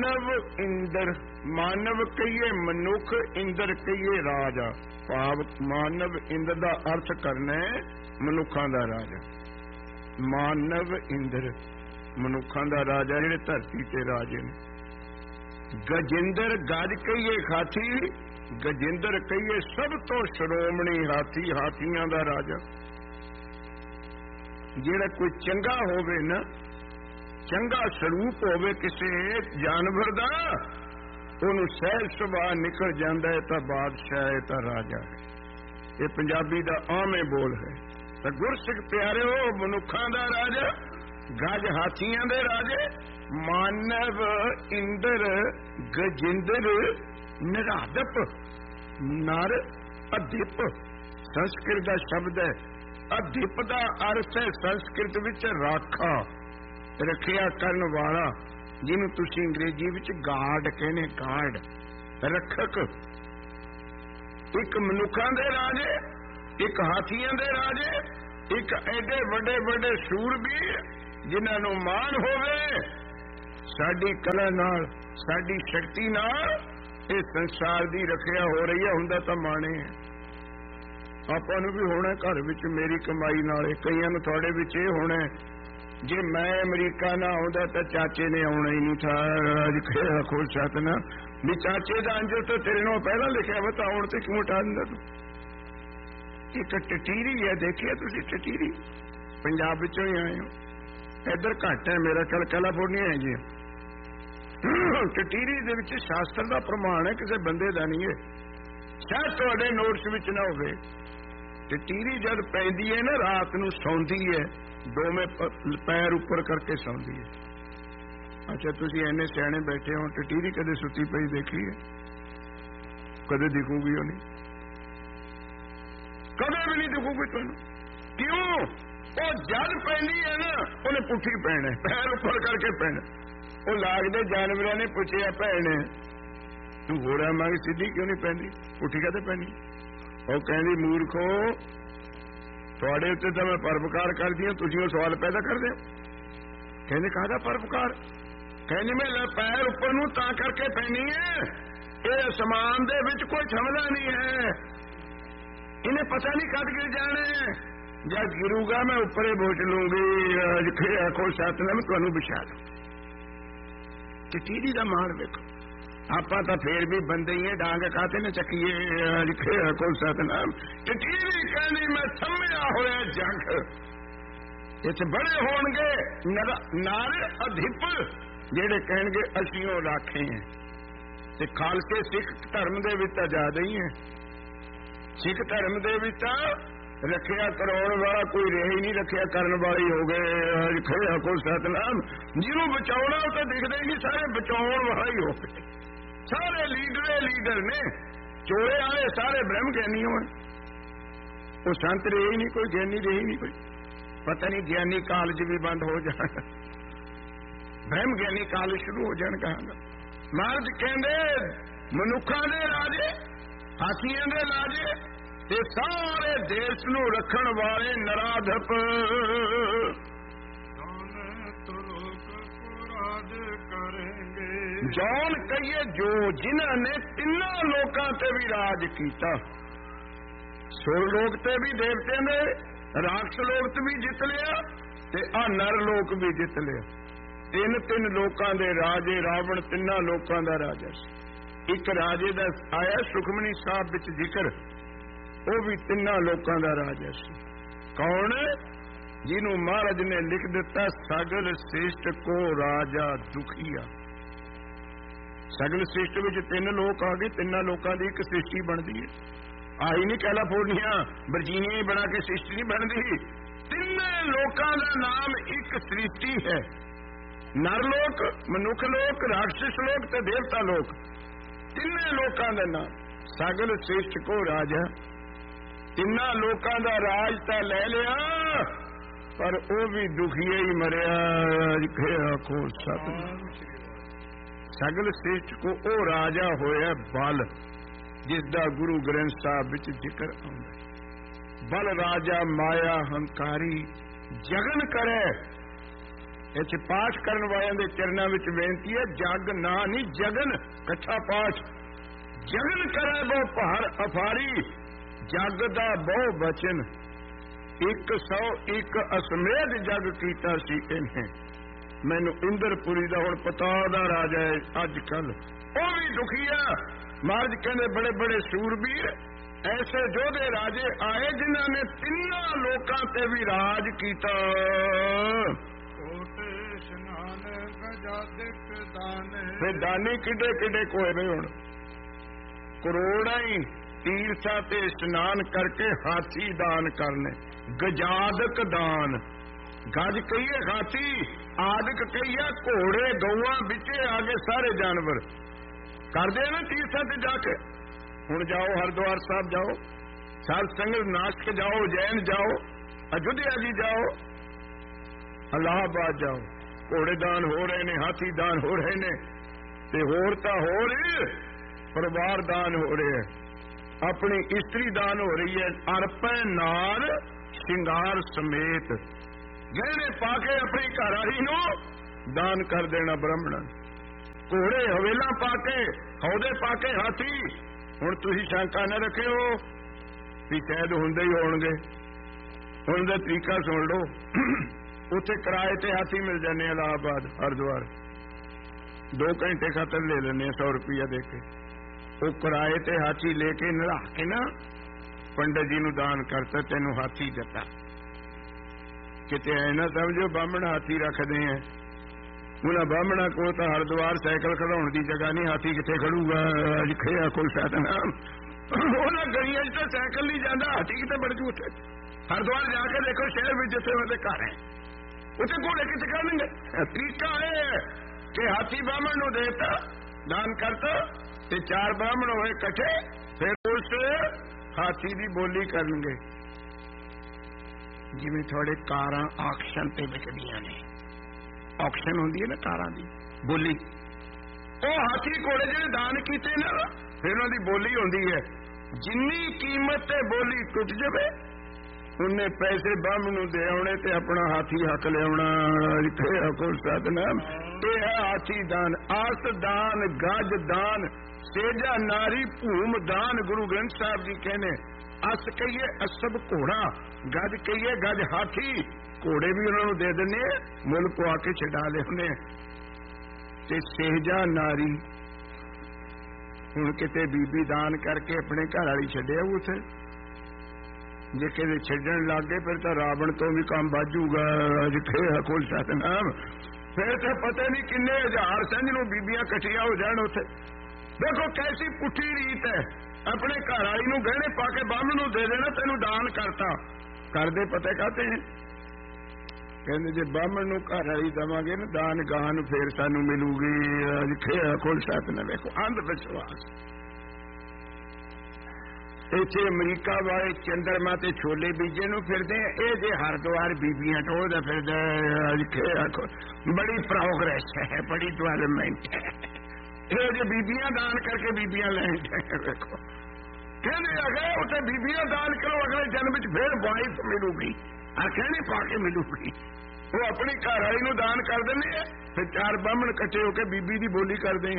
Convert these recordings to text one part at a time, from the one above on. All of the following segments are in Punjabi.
मानव इंद्र, मानव कहिए मनुख, इंद्र कहिए राजा। भाव मानव इंद्र का अर्थ करना है मनुखा का राजा। मानव इंद्र मनुखा का राजा, जिहड़े धरती ते राजे ने। गजेंद्र गज कहिए हाथी, गजेंद्र कहिए सब तो श्रोमणी हाथी, हाथियां का राजा। जिहड़ा कोई चंगा होवे ना, चंगा स्वरूप होवे किसी जानवर दा, उन्होंने सहज सुभाव निकल जाता है तो बादशाह है, तो राजा है। ये पंजाबी का आमे बोल है। तो गुरसिख प्यारे हो, मनुखा का राजा, गज हाथियां दे राजे, मानव इंद्र गजेंद्र निरादप। नर अधिप संस्कृत का शब्द है। अधिप का अर्थ है संस्कृत विच राखा, रखिया करन वाला, जिन्हों तुसी अंग्रेजी विच गार्ड कहने, गार्ड रखक। एक मनुखा दे राजे, एक हाथियां दे राजे, एक एडे बड़े बड़े सूरबीर जिन्हों मान होवे। साडी कला नाल, साडी शक्ति नाल ये संसार दी रखिया हो रही है। हुंदा तां माणे है, आपां नूं भी होना घर विच मेरी कमाई नाल। कईयां नूं तुहाडे विच ये होना जे मैं अमरीका ना आउंदा तो चाचे ने आउणा ही नहीं था। अज खुश सतना भी चाचे का अंजल तो तेरे नाल पहला लिखा वा, तो आउण ते क्यों हटा दिंदा तूं? एक टटीरी है, देखिए तुसीं टटीरी, पंजाब विचों ही आए हो। इधर घट है, मेरा कल कैलिफोर्निया है जी। टटीरी दे विच शास्त्र का प्रमाण है, किसी बंदे का नहीं है। शायद तुहाडे नोट्स विच ना होवे। टटीरी जद पैंदी है ना, रात नूं सौंदी है, दोवें पैर ऊपर करके सौंदी है। अच्छा, तुसीं इन्ने सियाणे बैठे हो, टटीरी कदे सुती पई देखी है? कदे दिखूगी नहीं, कदे भी नहीं दिखूगी तुहानूं। क्यों? वो जद पैंदी है ना, उन्हें पुट्ठी पैना, पैर ऊपर करके पैना। वो लागदे जानवरां ने पुछया, भैण तू घोड़ा मंग सीधी क्यों नहीं पैंदी, पुट्ठी कदे पैनी? वो कहंदी, मूर्खो तुहाडे उत्ते तां मैं परोपकार करदी हां, तुसीं सवाल पैदा करदे हो। कहंदे काहदा परोपकार? कहंदी मैं पैर ऊपर नूं तां करके पैनी है, ये असमान दे विच कोई थमला नहीं है, इन्हें पता नहीं कद गिर जाने। जब गिरूगा मैं ऊपर ही बोझ लूंगी। आखो सतनाम तुहानूं बिछा दूं। टटीरी दा माण वेखो, आपां तां फेर भी बंदे ही है, डांग काते न चकीए। आखो सतनाम। टटीरी कहंदी मैं थम्मिया होया जग। इस बड़े होणगे नर अधिप, जेड़े कहणगे असीं ओ राखे हैं। ते खालसे सिख धर्म दे विच तां ज्यादा ही है। सिख धर्म दे विच तां रखिया कराउण वाला कोई रह ही नहीं, रखिया करन वाले हो गए। आखो सतनाम। जिन्हों बचाउणा तो दिखदे ही सारे बचाउण वाला ही हो गए। सारे लीडर ने, चोरे वाले सारे ब्रह्म ज्ञानी हो। वो संत रहे ही नहीं कोई, ज्ञानी रहे ही नहीं कोई। पता नहीं ज्ञानी कालज भी बंद हो जाए, ब्रह्म ज्ञानी कालज शुरू हो जाए। कहांगा महाराज कहंदे मनुखा दे राजे, हाथियां दे राजे, ते सारे देश नूं रखण वाले नराधप। जौन कहिए जो जिन्होंने तिन्ना लोकां ते भी राज कीता। सुर लोक ते भी देवते ने, राक्षस लोक ते भी जित लिया, ते आ नर लोक भी जित लिया। तीन लोकां दे राजे, रावण तिन्ना लोकां दा राजा सी। एक राजे दा आया सुखमनी साहब विच जिक्र, वो भी तिन्ना लोकां दा राजा सी। कौन? जिन्हों महाराज ने लिख दिता, सगल श्रेष्ठ को राजा दुखिया। सगल सृष्टि विच तीन लोक आ गए, तिन्ना लोकां दी एक सृष्टि बनती है। आई नहीं कैलिफोर्निया वर्जीनिया बना के सृष्टि नहीं बनती। तिन्ने लोकां दा नाम एक सृष्टि है। नरलोक, मनुख लोक, राक्षस लोक ते देवता लोक, तिन्ने लोकां दा नाम। सगल श्रेष्ठ को राजा, तिन्ना लोकां दा राज तां लै लिया, पर वो भी दुखिया ही मरिया। आखो सतनाम। सगल श्रेष्ठ को ओ राजा होया बल, जिसदा गुरु ग्रंथ साहब विच जिक्र आउंदा। बल राजा माया हंकारी जगन करे, ਇੱਥੇ ਪਾਠ ਕਰਨ ਵਾਲਿਆਂ ਦੇ ਚਰਨਾਂ ਵਿੱਚ ਬੇਨਤੀ ਹੈ, ਜਗ ਨਾ ਨਹੀਂ ਜਗਨ ਇਕੱਠਾ ਪਾਠ। ਜਗਨ ਕਰੇ ਬਹੁ ਭਾਰ ਅਫਾਰੀ, ਜਗ ਦਾ ਬਹੁ ਬਚਨ, 101 ਅਸਮੇਧ ਜਗ ਕੀਤਾ ਸੀ ਇਹਨੇ। ਮੈਨੂੰ ਇੰਦਰਪੁਰੀ ਦਾ ਹੁਣ ਪਤਾ ਦਾ ਰਾਜਾ ਹੈ ਅੱਜ ਕੱਲ, ਉਹ ਵੀ ਦੁਖੀ ਆ। ਮਹਾਰਾਜ ਕਹਿੰਦੇ ਬੜੇ ਬੜੇ ਸੂਰਬੀਰ ਐਸੇ ਯੋਧੇ ਰਾਜੇ ਆਏ ਜਿਨ੍ਹਾਂ ਨੇ ਤਿੰਨਾਂ ਲੋਕਾਂ ਤੇ ਵੀ ਰਾਜ ਕੀਤਾ। ਤੇ ਦਾਨੀ ਕਿੱਡੇ ਕਿੱਡੇ ਕੋਏ ਨੇ ਹੁਣ, ਕਰੋੜਾਂ ਹੀ ਤੀਰਥਾਂ ਤੇ ਇਸ਼ਨਾਨ ਕਰਕੇ ਹਾਥੀ ਦਾਨ ਕਰਨੇ। ਗਜਾਦਕ ਦਾਨ, ਗੱਜ ਕਹੀਏ ਹਾਥੀ, ਆਦਿਕ ਕਹੀਏ ਘੋੜੇ ਗਊਆਂ, ਵਿੱਚੇ ਆ ਗਏ ਸਾਰੇ ਜਾਨਵਰ ਕਰਦੇ ਨਾ ਤੀਰਥਾਂ ਤੇ ਜਾ ਕੇ। ਹੁਣ ਜਾਓ ਹਰਿਦੁਆਰ ਸਾਹਿਬ ਜਾਓ, ਸਾਧ ਸੰਗਤ ਨਾਸਕ ਜਾਓ, ਜੈਨ ਜਾਓ, ਅਯੁੱਧਿਆ ਜੀ ਜਾਓ, ਇਲਾਹਾਬਾਦ ਜਾਓ, ਘੋੜੇ ਦਾਨ ਹੋ ਰਹੇ ਨੇ, ਹਾਥੀ ਦਾਨ ਹੋ ਰਹੇ ਨੇ, ਤੇ ਹੋਰ ਤਾਂ ਹੋਰ ਪਰਿਵਾਰ ਦਾਨ ਹੋ ਰਹੇ ਹੈ, ਆਪਣੀ ਇਸਤਰੀ ਦਾਨ ਹੋ ਰਹੀ ਹੈ, ਅਰਪੈ ਨਾਲ ਸ਼ਿੰਗਾਰ ਸਮੇਤ ਗਹਿਣੇ ਪਾ ਕੇ ਆਪਣੀ ਘਰ ਵਾਲੀ ਨੂੰ ਦਾਨ ਕਰ ਦੇਣਾ ਬ੍ਰਾਹਮਣਾਂ। ਘੋੜੇ ਹਵੇਲਾਂ ਪਾ ਕੇ, ਹੌਦੇ ਪਾ ਕੇ ਹਾਥੀ। ਹੁਣ ਤੁਸੀਂ ਸ਼ੰਕਾ ਨਾ ਰੱਖਿਓ ਵੀ ਸ਼ਾਇਦ ਹੁੰਦੇ ਹੀ ਹੋਣਗੇ, ਹੁਣ ਦਾ ਤਰੀਕਾ ਸੁਣ ਲਓ। ਉੱਥੇ ਕਿਰਾਏ ਤੇ ਹਾਥੀ ਮਿਲ ਜਾਂਦੇ ਇਲਾਹਾਬਾਦ ਹਰਿਦੁਆਰ, 2 ਘੰਟੇ ਖਾਤਰ ਲੈ ਲੈਂਦੇ 100 ਰੁਪਇਆ ਦੇ ਕੇ। ਉਹ ਕਿਰਾਏ ਤੇ ਹਾਥੀ ਲੈ ਕੇ ਨਲਾ ਕੇ ਨਾ ਪੰਡਤ ਜੀ ਨੂੰ ਦਾਨ ਕਰਤਾ, ਤੈਨੂੰ ਹਾਥੀ ਦਿੱਤਾ। ਕਿਤੇ ਐ ਨਾ ਸਮਝੋ ਬਾਹਮਣ ਹਾਥੀ ਰੱਖਦੇ ਆ, ਉਹਨਾਂ ਬਾਹਮਣਾ ਕੋਲ ਤਾਂ ਹਰਿਦੁਆਰ ਸਾਈਕਲ ਖੜਾਉਣ ਦੀ ਜਗ੍ਹਾ ਨਹੀਂ, ਹਾਥੀ ਕਿੱਥੇ ਖੜੂਗਾ? ਅੱਜ ਖਿਆ ਕੋਈ ਸਤਨਾਮ, ਉਹਨਾਂ ਗਲੀਆਂ 'ਚ ਤਾਂ ਸਾਈਕਲ ਨਹੀਂ ਜਾਂਦਾ, ਹਾਥੀ ਕਿਤੇ ਵੜ ਜੂ ਉੱਥੇ। ਹਰਿਦੁਆਰ ਜਾ ਕੇ ਦੇਖੋ ਸ਼ਹਿਰ ਵਿੱਚ ਜਿੱਥੇ ਉਹਦੇ ਘਰ ਹੈ, ਉੱਥੇ ਘੋੜੇ ਕਿੱਥੇ ਕਰਨਗੇ? ਤਰੀਕਾ ਇਹ ਕਿ ਹਾਥੀ ਬਾਹਮਣ ਨੂੰ ਦੇਤਾ, ਦਾਨ ਕਰਤਾ, ਤੇ 4 ਬਾਹਮਣ ਹੋਏ ਇਕੱਠੇ, ਫਿਰ ਉਸ ਹਾਥੀ ਦੀ ਬੋਲੀ ਕਰਨਗੇ। ਜਿਵੇਂ ਥੋੜੇ ਕਾਰਾਂ ਆਕਸ਼ਨ ਤੇ ਵਿਕਦੀਆਂ ਨੇ, ਆਕਸ਼ਨ ਹੁੰਦੀ ਹੈ ਨਾ ਕਾਰਾਂ ਦੀ ਬੋਲੀ, ਉਹ ਹਾਥੀ ਘੋੜੇ ਜਿਹੜੇ ਦਾਨ ਕੀਤੇ ਨਾ, ਫਿਰ ਉਹਨਾਂ ਦੀ ਬੋਲੀ ਹੁੰਦੀ ਹੈ। ਜਿੰਨੀ ਕੀਮਤ ਤੇ ਬੋਲੀ ਟੁੱਟ ਜਾਵੇ, ਉਹਨੇ ਪੈਸੇ ਬਾਹਮਣ ਨੂੰ ਦੇ ਆਉਣੇ ਤੇ ਆਪਣਾ ਹਾਥੀ ਹੱਕ ਲਿਆਉਣਾ। ਸਤਨਾਮ, ਇਹ ਹੈ ਹਾਥੀ ਦਾਨ। ਆਸ ਦਾਨ, ਗੱਜ ਦਾਨ, ਸੇਜਾ ਨਾਰੀ ਭੂਮ ਦਾਨ। ਗੁਰੂ ਗ੍ਰੰਥ ਸਾਹਿਬ ਜੀ ਕਹਿੰਦੇ, ਅਸ ਕਹੀਏ ਅਸਬ ਘੋੜਾ, ਗੱਜ ਕਹੀਏ ਗੱਜ ਹਾਥੀ। ਘੋੜੇ ਵੀ ਉਹਨਾਂ ਨੂੰ ਦੇ ਦਿੰਦੇ, ਮੁੱਲ ਪਵਾ ਕੇ ਛਡਾ ਲਿਆਉਂਦੇ। ਤੇ ਸੇਜਾ ਨਾਰੀ, ਹੁਣ ਕਿਤੇ ਬੀਬੀ ਦਾਨ ਕਰਕੇ ਆਪਣੇ ਘਰ ਵਾਲੀ ਛੱਡਿਆ ਉੱਥੇ, ਜੇ ਕਿਤੇ ਛੱਡਣ ਲੱਗ ਗਏ ਫਿਰ ਤਾਂ ਰਾਵਣ ਤੋਂ ਵੀ ਕੰਮ ਬਾਜੂਗਾ। ਅੱਜ ਫੇਰ ਕੋਲ ਸਤਨਾਮ, ਫਿਰ ਤਾਂ ਪਤਾ ਨਹੀਂ ਕਿੰਨੇ ਹਜ਼ਾਰ ਸੰਝ ਨੂੰ ਬੀਬੀਆਂ ਇਕੱਠੀਆਂ ਹੋ ਜਾਣ ਉੱਥੇ। ਦੇਖੋ ਕੈਸੀ ਪੁੱਠੀ ਰੀਤ ਹੈ, ਆਪਣੇ ਘਰ ਵਾਲੀ ਨੂੰ ਗਹਿਣੇ ਪਾ ਕੇ ਬਾਹਮਣ ਨੂੰ ਦੇ ਦੇਣਾ, ਤੈਨੂੰ ਦਾਨ ਕਰਤਾ। ਕਰਦੇ ਪਤੇ ਕਾਹਤੇ ਹੈ? ਕਹਿੰਦੇ ਜੇ ਬਾਹਮਣ ਨੂੰ ਘਰ ਵਾਲੀ ਦੇਵਾਂਗੇ ਨਾ ਦਾਨ, ਗਾਹ ਨੂੰ ਫੇਰ ਸਾਨੂੰ ਮਿਲੂਗੀ। ਅੱਜ ਫੇਰ ਕੋਲ ਸਤਨਾਮ, ਵੇਖੋ ਅੰਧ ਵਿਸ਼ਵਾਸ। ਇੱਥੇ ਅਮਰੀਕਾ ਵਾਲੇ ਚੰਦਰਮਾ ਤੇ ਛੋਲੇ ਬੀਜੇ ਨੂੰ ਫਿਰਦੇ, ਇਹ ਜੇ ਹਰਿਦੁਆਰ ਬੀਬੀਆਂ ਟੋਹਦਾ ਫਿਰਦਾ। ਅੱਜ ਬੜੀ ਪ੍ਰੋਗਰੈਸ ਹੈ, ਬੜੀ ਡਿਵੈਲਪਮੈਂਟ ਹੈ। ਇਹ ਜੇ ਬੀਬੀਆਂ ਦਾਨ ਕਰਕੇ ਬੀਬੀਆਂ ਲੈਣ ਵੇਖੋ, ਕਹਿੰਦੇ ਅਗੇ ਉੱਥੇ ਬੀਬੀਆਂ ਦਾਨ ਕਰੋ, ਅਗਲੇ ਜਨਮ ਵਿੱਚ ਫੇਰ ਵਾਈਫ ਮਿਲੂਗੀ, ਆ ਕਹਿਣੇ ਪਾ ਕੇ ਮਿਲੂਗੀ। ਉਹ ਆਪਣੀ ਘਰ ਵਾਲੀ ਨੂੰ ਦਾਨ ਕਰ ਦਿੰਦੇ ਆ, ਫਿਰ 4 ਬਾਹਮਣ ਇਕੱਠੇ ਹੋ ਕੇ ਬੀਬੀ ਦੀ ਬੋਲੀ ਕਰਦੇ ਆ।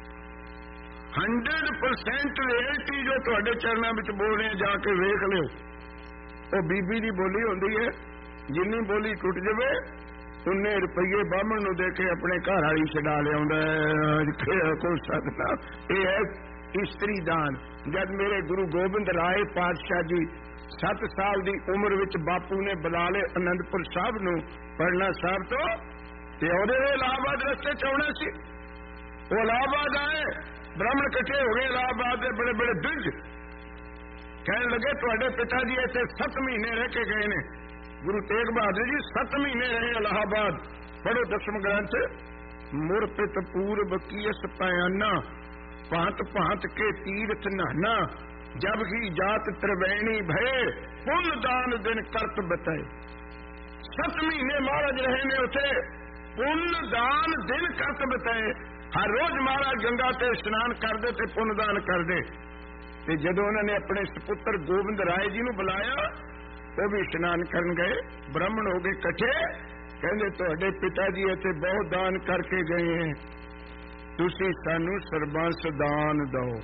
100% ਰਿਐਲਿਟੀ ਜੋ ਤੁਹਾਡੇ ਚਰਨਾਂ ਵਿੱਚ ਬੋਲ ਰਹੇ, ਜਾ ਕੇ ਵੇਖ ਲਿਓ, ਉਹ ਬੀਬੀ ਦੀ ਬੋਲੀ ਹੁੰਦੀ ਹੈ। ਜਿੰਨੀ ਬੋਲੀ ਟੁੱਟ ਜਾਵੇ, 19 ਰੁਪਈਏ ਬਾਹਮਣ ਨੂੰ ਦੇ ਕੇ ਆਪਣੇ ਘਰ ਵਾਲੀ ਛਡਾ ਲਿਆਉਂਦਾ। ਕੋਈ ਸਤਨਾਮ, ਇਹ ਹੈ ਇਸਤਰੀ ਦਾਨ। ਜਦ ਮੇਰੇ ਗੁਰੂ ਗੋਬਿੰਦ ਰਾਏ ਪਾਤਸ਼ਾਹ ਜੀ 7 ਸਾਲ ਦੀ ਉਮਰ ਵਿੱਚ ਬਾਪੂ ਨੇ ਬੁਲਾ ਲਏ ਅਨੰਦਪੁਰ ਸਾਹਿਬ ਨੂੰ ਪੜਨਾ ਸਾਹਿਬ ਤੋਂ, ਤੇ ਉਹਦੇ ਇਲਾਹਾਬਾਦ ਰਸਤੇ ਚ ਆਉਣਾ ਸੀ। ਉਹ ਇਲਾਹਾਬਾਦ ਆਏ, ਬ੍ਰਾਹਮਣ ਇਕੱਠੇ ਹੋ ਗਏ ਇਲਾਹਾਬਾਦ ਦੇ ਬੜੇ ਬੜੇ ਦਿਜ, ਕਹਿਣ ਲੱਗੇ ਤੁਹਾਡੇ ਪਿਤਾ ਜੀ ਇੱਥੇ 7 ਮਹੀਨੇ ਰਹਿ ਕੇ ਗਏ ਨੇ। ਗੁਰੂ ਤੇਗ ਬਹਾਦਰ ਜੀ 7 ਮਹੀਨੇ ਰਹੇ ਇਲਾਹਾਬਾਦ। ਪੜੋ ਦਸਮ ਗ੍ਰੰਥ, ਮੁਰਪਿਤ ਪੂਰਬ ਕੀਸ ਪयाना, ਭਾਂਤ ਭਾਂਤ ਕੇ ਤੀਰਥ ਨਹਾਨਾ, ਜਬ ਕੀ ਜਾਤ त्रिवेणी ਭਏ, ਪੁੰਨ ਦਾਨ ਦਿਨ ਕਰਤ ਬਤਾਏ। 7 ਮਹੀਨੇ ਮਹਾਰਾਜ ਰਹੇ ਨੇ ਉੱਥੇ, ਪੁੰਨ ਦਾਨ ਦਿਨ ਕਰਤ ਬਤਾਏ। ਹਰ ਰੋਜ਼ ਮਹਾਰਾਜ ਗੰਗਾ ਤੇ ਇਸ਼ਨਾਨ ਕਰਦੇ ਤੇ ਪੁੰਨ ਦਾਨ ਕਰਦੇ। ਤੇ ਜਦੋਂ ਉਹਨਾਂ ਨੇ ਆਪਣੇ ਸੁਪੁੱਤਰ ਗੋਬਿੰਦ ਰਾਏ ਜੀ ਨੂੰ ਬੁਲਾਇਆ, ਉਹ ਵੀ ਇਸ਼ਨਾਨ ਕਰਨ ਗਏ, ਬ੍ਰਾਹਮਣ ਹੋ ਗਏ ਇਕੱਠੇ, ਕਹਿੰਦੇ ਤੁਹਾਡੇ ਪਿਤਾ ਜੀ ਇੱਥੇ ਬਹੁਤ ਦਾਨ ਕਰਕੇ ਗਏ ਹੈ, ਤੁਸੀਂ ਸਾਨੂੰ ਸਰਬੰਸ ਦਾਨ ਦਿਓ।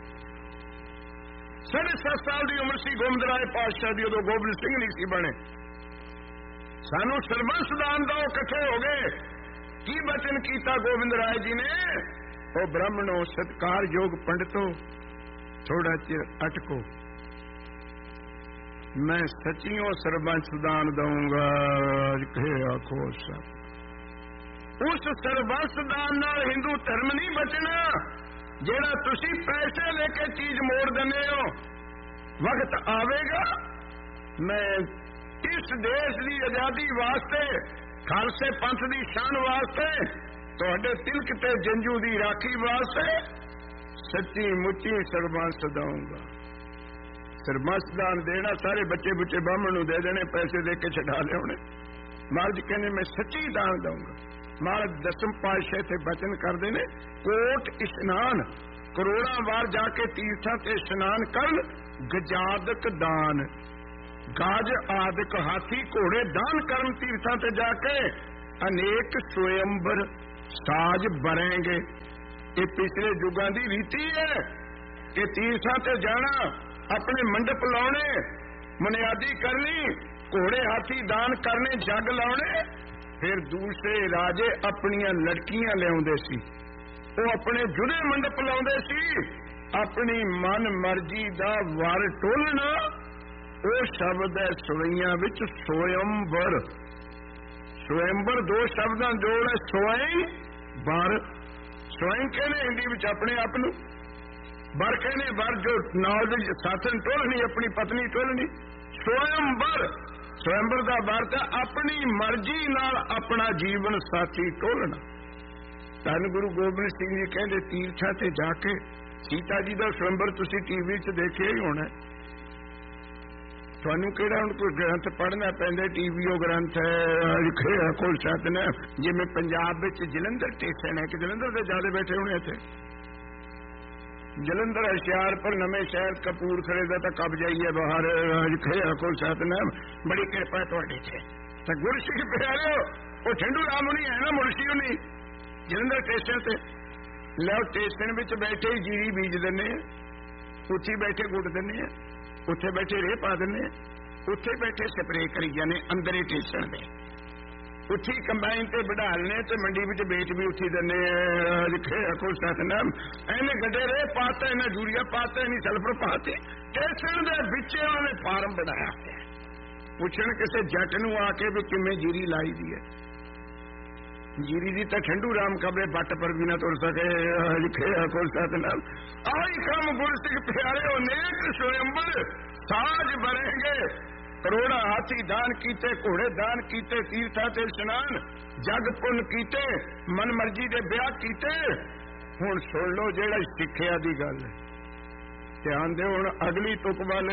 7.5 ਸਾਲ ਦੀ ਉਮਰ ਸੀ ਗੋਬਿੰਦ ਰਾਏ ਪਾਤਸ਼ਾਹ ਦੀ, ਉਦੋਂ ਗੋਬਿੰਦ ਸਿੰਘ ਨਹੀਂ ਸੀ ਬਣੇ। ਸਾਨੂੰ ਸਰਬੰਸ ਦਾਨ ਦਿਓ। ਇਕੱਠੇ ਹੋ ਗਏ। ਕੀ ਬਚਨ ਕੀਤਾ ਗੋਬਿੰਦ ਰਾਏ ਜੀ ਨੇ? ਉਹ ਬ੍ਰਾਹਮਣੋ, ਸਤਿਕਾਰਯੋਗ ਪੰਡਤੋ, ਥੋੜਾ ਚਿਰ ਅਟਕੋ, ਮੈਂ ਸੱਚੀਓ ਸਰਬੰਸ ਦਾਨ ਦਊਂਗਾ। ਆਖੋ ਉਸ ਸਰਬੰਸ ਦਾਨ ਨਾਲ ਹਿੰਦੂ ਧਰਮ ਨਹੀਂ ਬਚਣਾ ਜਿਹੜਾ ਤੁਸੀਂ ਪੈਸੇ ਲੈ ਕੇ ਚੀਜ਼ ਮੋੜ ਦਿੰਦੇ ਹੋ। ਵਕਤ ਆਵੇਗਾ ਮੈਂ ਇਸ ਦੇਸ਼ ਦੀ ਆਜ਼ਾਦੀ ਵਾਸਤੇ, ਖਾਲਸੇ ਪੰਥ ਦੀ ਸ਼ਾਨ ਵਾਸਤੇ, ਤੁਹਾਡੇ ਤਿਲਕ ਤੇ ਜੰਜੂ ਦੀ ਰਾਖੀ ਵਾਸਤੇ ਸੱਚੀ ਮੁੱਚੀ ਸਰਬੰਸ ਦਊਂਗਾ। ਸਰਬੰਸ ਦਾਨ ਦੇਣਾ, ਸਾਰੇ ਬੱਚੇ ਬੁੱਚੇ ਬਾਹਮਣ ਨੂੰ ਦੇ ਦੇਣੇ, ਪੈਸੇ ਦੇ ਕੇ ਛਡਾ ਲਿਆਉਣੇ। ਮਹਾਰਾਜ ਕਹਿੰਦੇ ਮੈਂ ਸੱਚੀ ਦਾਨ ਦਊਂਗਾ। ਮਹਾਰਾਜ ਦਸਮ ਪਾਤਸ਼ਾਹ ਇੱਥੇ ਬਚਨ ਕਰਦੇ ਨੇ, ਕੋਟ ਇਸ਼ਨਾਨ, ਕਰੋੜਾਂ ਵਾਰ ਜਾ ਕੇ ਤੀਰਥਾਂ ਤੇ ਇਸ਼ਨਾਨ ਕਰਨ, ਗਜਾਦਕ ਦਾਨ, ਗਾਜ ਆਦਿਕ ਹਾਥੀ ਘੋੜੇ ਦਾਨ ਕਰਨ ਤੀਰਥਾਂ ਤੇ ਜਾ ਕੇ, ਅਨੇਕ ਸਵਯੰਬਰ ਸਾਜ ਬਰੇਂਗੇ। ਇਹ ਪਿਛਲੇ ਯੁੱਗਾਂ ਦੀ ਰੀਤੀ ਹੈ ਕਿ ਤੀਰਥਾਂ ਤੇ ਜਾਣਾ, ਆਪਣੇ ਮੰਡਪ ਲਾਉਣੇ, ਮਨਿਆਦੀ ਕਰਨੀ, ਘੋੜੇ ਹਾਥੀ ਦਾਨ ਕਰਨੇ, ਜੱਗ ਲਾਉਣੇ। ਫਿਰ ਦੂਸਰੇ ਰਾਜੇ ਆਪਣੀਆਂ ਲੜਕੀਆਂ ਲਿਆਉਂਦੇ ਸੀ, ਉਹ ਆਪਣੇ ਜੁੜੇ ਮੰਡਪ ਲਾਉਂਦੇ ਸੀ, ਆਪਣੀ ਮਨ ਮਰਜ਼ੀ ਦਾ ਵਰ ਟੋਲਣਾ। ਉਹ ਸ਼ਬਦ ਹੈ ਸਵਈਆਂ ਵਿੱਚ ਸਵਯੰਬਰ। ਸਵਯੰਬਰ ਦੋ ਸ਼ਬਦਾਂ ਜੋੜ ਹੈ, ਸਵਈ ਬਰ। ਸਵਈ ਕਹਿੰਦੇ ਹਿੰਦੀ ਵਿੱਚ ਆਪਣੇ ਆਪ ਨੂੰ, ਬਰ ਕਹਿੰਦੇ ਵਰ ਜੋ ਨਾਲ ਦੇ ਸਾਥਣ ਟੋਲਣੀ, ਆਪਣੀ ਪਤਨੀ ਟੋਲਣੀ। ਸਵਯੰਬਰ, ਸਵਯੰਬਰ ਦਾ ਅਰਥ ਹੈ ਆਪਣੀ ਮਰਜ਼ੀ ਨਾਲ ਆਪਣਾ ਜੀਵਨ ਸਾਥੀ ਟੋਲਣਾ। ਧੰਨ ਗੁਰੂ ਗੋਬਿੰਦ ਸਿੰਘ ਜੀ ਕਹਿੰਦੇ ਤੀਰਥਾਂ ਤੇ ਜਾ ਕੇ, ਸੀਤਾ ਜੀ ਦਾ ਸਵਯੰਬਰ ਤੁਸੀਂ ਟੀਵੀ 'ਚ ਦੇਖਿਆ ਹੀ ਹੋਣਾ। ਤੁਹਾਨੂੰ ਕਿਹੜਾ ਹੁਣ ਕੋਈ ਗ੍ਰੰਥ ਪੜ੍ਹਨਾ ਪੈਂਦਾ, ਟੀਵੀਓ ਗ੍ਰੰਥ ਹੈ ਕੋਲ ਸਤਨਾ। ਜਿਵੇਂ ਪੰਜਾਬ ਵਿੱਚ ਜਲੰਧਰ ਸਟੇਸ਼ਨ ਹੈ ਕਿ ਜਲੰਧਰ ਦੇ ਜ਼ਿਆਦਾ ਬੈਠੇ ਹੋਣੇ ਇੱਥੇ, ਜਲੰਧਰ, ਹੁਸ਼ਿਆਰਪੁਰ, ਨਵੇਂ ਸ਼ਹਿਰ, ਕਪੂਰਥਲੇ ਦਾ ਤਾਂ ਕਬ ਜਾਈਏ ਬਾਹਰ। ਕੋਲ ਸਤਨਾਮ, ਬੜੀ ਕਿਰਪਾ ਤੁਹਾਡੇ ਤੇ। ਤਾਂ ਗੁਰਸਿੱਖ ਪਿਆਰਿਓ, ਉਹ ਠੰਡੂ ਰਾਮ ਨਹੀਂ ਹੈ ਨਾ, ਮੁਰਸ਼ੀ ਨਹੀਂ, ਜਲੰਧਰ ਸਟੇਸ਼ਨ ਤੇ ਲਓ। ਸਟੇਸ਼ਨ ਵਿੱਚ ਬੈਠੇ ਹੀ ਜੀਰੀ ਬੀਜ ਦਿੰਦੇ ਆ, ਉੱਥੇ ਬੈਠੇ ਗੁੱਟ ਦਿੰਦੇ ਆ, ਉੱਥੇ ਬੈਠੇ ਰੇਹ ਪਾ ਦਿੰਦੇ ਆ, ਉੱਥੇ ਬੈਠੇ ਸਪਰੇਅ ਕਰੀ ਜਾਂਦੇ ਅੰਦਰੇ ਸਟੇਸ਼ਨ ਦੇ, ਉੱਥੇ ਕੰਬਾਈਨ ਤੇ ਵਢਾਲਨੇ ਤੇ ਮੰਡੀ ਵਿੱਚ ਵੇਚ ਵੀ ਉੱਥੇ ਦਿੰਦੇ ਆ। ਲਿਖੇ ਕੋਲ ਸਤਨਾਮ, ਇਹਨੇ ਗੱਡੇ ਰੇਹ ਪਾਤਾ, ਇਹਨੇ ਯੂਰੀਆ ਪਾਤਾ, ਇਹਨੇ ਸਲਫਰ ਪਾਤੇ। ਸਟੇਸ਼ਨ ਦੇ ਵਿੱਚ ਉਹਨਾਂ ਨੇ ਫਾਰਮ ਬਣਾਇਆ, ਪੁੱਛਣ ਕਿਸੇ ਜੱਟ ਨੂੰ ਆ ਕੇ ਵੀ ਕਿਵੇਂ ਜੀਰੀ ਲਾਈ ਦੀ ਹੈ। ਜੀਰੀ ਦੀ ਤਾਂ ਠੰਡੂ ਰਾਮ ਕਬਰੇ ਬੱਟ ਪਰ ਵੀ ਨਾ ਤੁਰ ਸਕੇ। ਲਿਖੇ ਕੋਲ ਸਤਨਾਮ, ਆਹੀ ਕੰਮ ਗੁਰਸਿੱਖ ਪਿਆਰੇ, ਅਨੇਕ ਸਵਯੰਬਰ ਸਾਜ ਬਰੇਂਗੇ, ਕਰੋੜਾ ਹਾਥੀ ਦਾਨ ਕੀਤੇ, ਘੋੜੇ ਦਾਨ ਕੀਤੇ, ਤੀਰਥਾਂ ਤੇ ਇਸ਼ਨਾਨ, ਜਗ ਪੁੰਨ ਕੀਤੇ, ਮਨ ਮਰਜ਼ੀ ਦੇ ਵਿਆਹ ਕੀਤੇ। ਹੁਣ ਸੁਣ ਲਓ ਜਿਹੜਾ ਸਿੱਖਿਆ ਦੀ ਗੱਲ ਹੈ, ਧਿਆਨ ਦਿਓ ਹੁਣ ਅਗਲੀ ਤੁਕ ਵੱਲ।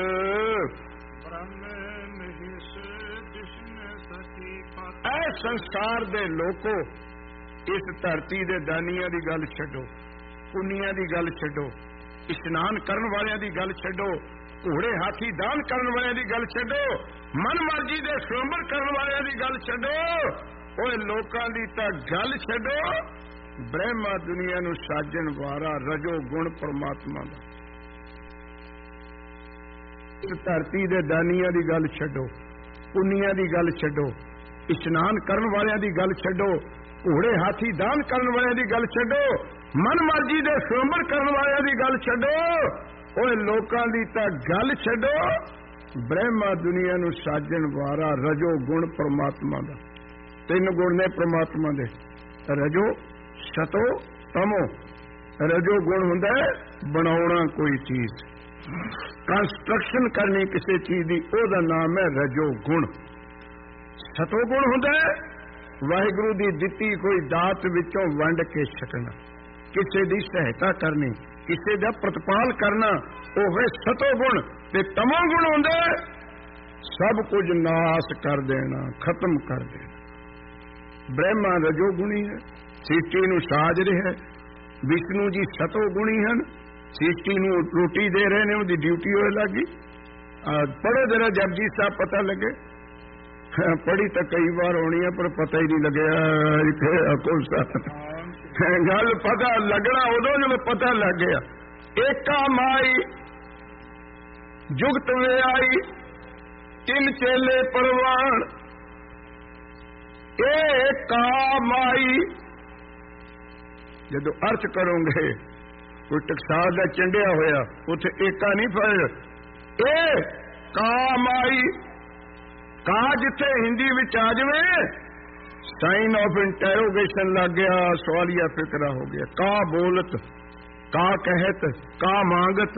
ਐ ਸੰਸਾਰ ਦੇ ਲੋਕੋ, ਇਸ ਧਰਤੀ ਦੇ ਦਾਨੀਆਂ ਦੀ ਗੱਲ ਛੱਡੋ, ਪੁੰਨੀਆਂ ਦੀ ਗੱਲ ਛੱਡੋ, ਇਸ਼ਨਾਨ ਕਰਨ ਵਾਲਿਆਂ ਦੀ ਗੱਲ ਛੱਡੋ, ਘੋੜੇ ਹਾਥੀ ਦਾਨ ਕਰਨ ਵਾਲਿਆਂ ਦੀ ਗੱਲ ਛੱਡੋ, ਮਨ ਮਰਜ਼ੀ ਦੇ ਸਵੰਬਰ ਕਰਨ ਵਾਲਿਆਂ ਦੀ ਗੱਲ ਛੱਡੋ। ਓਏ ਲੋਕਾਂ ਦੀ ਤਾਂ ਗੱਲ ਛੱਡੋ, ਬ੍ਰਹਮਾ ਦੁਨੀਆ ਨੂੰ ਸਾਜਣ ਵਾਲਾ ਰਜੋ ਗੁਣ ਪਰਮਾਤਮਾ ਦਾ। ਇਸ ਧਰਤੀ ਦੇ ਦਾਨੀਆਂ ਦੀ ਗੱਲ ਛੱਡੋ, ਪੁੰਨੀਆਂ ਦੀ ਗੱਲ ਛੱਡੋ, ਇਸ਼ਨਾਨ ਕਰਨ ਵਾਲਿਆਂ ਦੀ ਗੱਲ ਛੱਡੋ, ਘੋੜੇ ਹਾਥੀ ਦਾਨ ਕਰਨ ਵਾਲਿਆਂ ਦੀ ਗੱਲ ਛੱਡੋ, ਮਨ ਮਰਜ਼ੀ ਦੇ ਸਵੰਬਰ ਕਰਨ ਵਾਲਿਆਂ ਦੀ ਗੱਲ ਛੱਡੋ। ਓਏ ਲੋਕਾਂ ਦੀ ਤਾਂ ਗੱਲ ਛੱਡੋ, ਬ੍ਰਹਮਾ ਦੁਨੀਆ ਨੂੰ ਸਾਜਣ ਵਾਲਾ ਰਜੋ ਗੁਣ ਪਰਮਾਤਮਾ ਦਾ। ਤਿੰਨ ਗੁਣ ਨੇ ਪਰਮਾਤਮਾ ਦੇ, ਰਜੋ, ਸਤੋ, ਤਮੋ। ਰਜੋ ਗੁਣ ਹੁੰਦਾ ਬਣਾਉਣਾ ਕੋਈ ਚੀਜ਼, ਕੰਸਟਰਕਸ਼ਨ ਕਰਨੀ ਕਿਸੇ ਚੀਜ਼ ਦੀ, ਉਹਦਾ ਨਾਮ ਹੈ ਰਜੋ ਗੁਣ। ਸਤੋ ਗੁਣ ਹੁੰਦਾ ਵਾਹਿਗੁਰੂ ਦੀ ਦਿੱਤੀ ਕੋਈ ਦਾਤ ਵਿੱਚੋਂ ਵੰਡ ਕੇ ਛਕਣਾ, ਕਿਸੇ ਦੀ ਸਹਾਇਤਾ ਕਰਨੀ, ਕਿਸੇ ਦਾ ਪ੍ਰਤਪਾਲ ਕਰਨਾ, ਉਹ ਹੈ ਸਤੋ ਗੁਣ। ਤੇ ਤਮੋ ਗੁਣ ਹੁੰਦਾ ਸਭ ਕੁਝ ਨਾਸ ਕਰ ਦੇਣਾ, ਖਤਮ ਕਰ ਦੇਣਾ। ਬ੍ਰਹਮਾ ਰਜੋ ਗੁਣੀ ਹੈ, ਸ੍ਰਿਸ਼ਟੀ ਨੂੰ ਸਾਜ ਰਿਹਾ। ਵਿਸ਼ਨੂੰ ਜੀ ਸਤੋ ਗੁਣੀ ਹਨ, ਸ੍ਰਿਸ਼ਟੀ ਨੂੰ ਰੋਟੀ ਦੇ ਰਹੇ ਨੇ, ਉਹਦੀ ਡਿਊਟੀ ਹੋਏ ਲੱਗੀ। ਪੜੋ ਜਰਾ ਜਪਜੀ ਸਾਹਿਬ, ਪਤਾ ਲੱਗੇ। ਪੜ੍ਹੀ ਤਾਂ ਕਈ ਵਾਰ ਹੋਣੀ ਹੈ ਪਰ ਪਤਾ ਹੀ ਨਹੀਂ ਲੱਗਿਆ ਕੋਈ ਗੱਲ ਪਤਾ ਲੱਗਣਾ ਉਦੋਂ ਜਦੋਂ ਪਤਾ ਲੱਗ ਗਿਆ। ਏਕਾ ਮਾਈ ਜੁਗਤ ਵਿਆਈ ਤਿੰਨ ਚੇਲੇ ਪਰਵਾਨ। ਏਕਾ ਮਾਈ ਜਦੋਂ ਅਰਥ ਕਰੋਗੇ ਕੋਈ ਟਕਸਾਲ ਦਾ ਚੰਡਿਆ ਹੋਇਆ ਉੱਥੇ ਏਕਾ ਨਹੀਂ ਫੜ ਇਹ ਕਾ ਮਾਈ ਕਾ ਜਿੱਥੇ ਹਿੰਦੀ ਵਿੱਚ ਆ ਜਾਵੇ ਸਾਈਨ ਆਫ ਇੰਟਰੋਗੇਸ਼ਨ ਲੱਗ ਗਿਆ ਸਵਾਲੀਆ ਫਿਕਰਾ ਹੋ ਗਿਆ। ਕਾ ਬੋਲਤ ਕਾ ਕਹਿਤ ਕਾ ਮੰਗਤ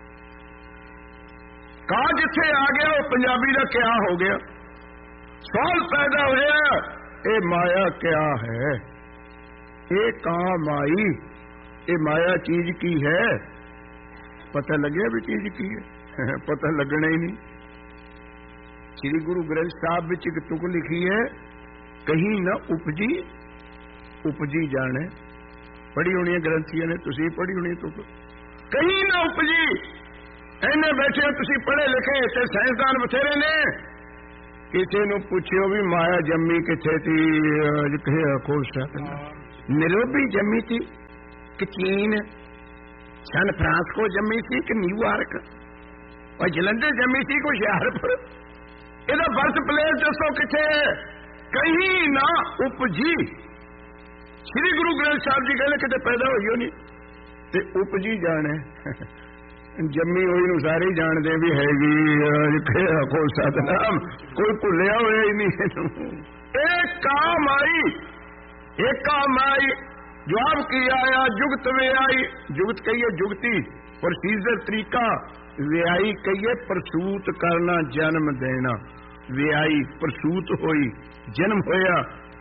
ਕਾ ਜਿੱਥੇ ਆ ਗਿਆ ਉਹ ਪੰਜਾਬੀ ਦਾ ਕਿਆ ਹੋ ਗਿਆ। ਸਵਾਲ ਪੈਦਾ ਹੋਇਆ ਇਹ ਮਾਇਆ ਕਿਆ ਹੈ। ਇਹ ਕਾ ਮਾਈ ਇਹ ਮਾਇਆ ਚੀਜ਼ ਕੀ ਹੈ। ਪਤਾ ਲੱਗਿਆ ਵੀ ਚੀਜ਼ ਕੀ ਹੈ ਪਤਾ ਲੱਗਣਾ ਹੀ ਨਹੀਂ। ਸ੍ਰੀ ਗੁਰੂ ਗ੍ਰੰਥ ਸਾਹਿਬ ਵਿੱਚ ਇੱਕ ਤੁਕ ਲਿਖੀ ਹੈ ਕਹੀਂ ਨਾ ਉਪਜੀ ਉਪਜੀ ਜਾਣੇ। ਪੜ੍ਹੀ ਹੋਣੀ ਹੈ ਗ੍ਰੰਥੀਆਂ ਨੇ ਤੁਸੀਂ ਪੜ੍ਹੀ ਹੋਣੀ ਤੁਕ ਕਹੀਂ ਨਾ ਉਪਜੀ। ਇਹਨੇ ਬੈਠੇ ਤੁਸੀਂ ਪੜ੍ਹੇ ਲਿਖੇ ਤੇ ਸਾਇੰਸਦਾਨ ਬਥੇਰੇ ਨੇ। ਕਿਸੇ ਨੂੰ ਪੁੱਛਿਓ ਵੀ ਮਾਇਆ ਜੰਮੀ ਕਿੱਥੇ ਸੀ ਖੁਸ਼ ਨਿਰੋਬੀ ਜੰਮੀ ਸੀ ਕਿ ਚੀਨ ਸਨ ਫਰਾਂਸਕੋ ਜੰਮੀ ਸੀ ਕਿ ਨਿਊਯਾਰਕ ਔਰ ਜਲੰਧਰ ਜੰਮੀ ਸੀ ਕੋਈ ਹੁਸ਼ਿਆਰਪੁਰ। ਇਹਦਾ ਬਰਥ ਪਲੇਸ ਦੱਸੋ ਕਿੱਥੇ ਹੈ। ਕਹੀਂ ਨਾ ਉਪਜੀ। ਸ੍ਰੀ ਗੁਰੂ ਗ੍ਰੰਥ ਸਾਹਿਬ ਜੀ ਕਹਿੰਦੇ ਕਿਤੇ ਪੈਦਾ ਹੋਈ ਹੋ ਨਹੀਂ ਤੇ ਉਪਜੀ ਜਾਣੇ। ਜੰਮੀ ਹੋਈ ਨੂੰ ਸਾਰੇ ਹੀ ਜਾਣਦੇ ਵੀ ਹੈਗੀ ਕੋਈ ਸਤਨਾਮ ਕੋਈ ਭੁੱਲਿਆ ਹੋਇਆ ਹੀ ਨਹੀਂ ਇਹਨੂੰ। ਇਹ ਕਾਮ ਆਈ ਏਕਾ ਮਾਈ ਜਵਾਬ ਕੀ ਆਇਆ ਜੁਗਤ ਵਿਆਈ। ਜੁਗਤ ਕਹੀਏ ਜੁਗਤੀ ਪ੍ਰੋਸੀਜਰ ਤਰੀਕਾ। ਵਿਆਈ ਕਹੀਏ ਪ੍ਰਸੂਤ ਕਰਨਾ ਜਨਮ ਦੇਣਾ। ਵਿਆਈ ਪ੍ਰਸੂਤ ਹੋਈ ਜਨਮ ਹੋਇਆ।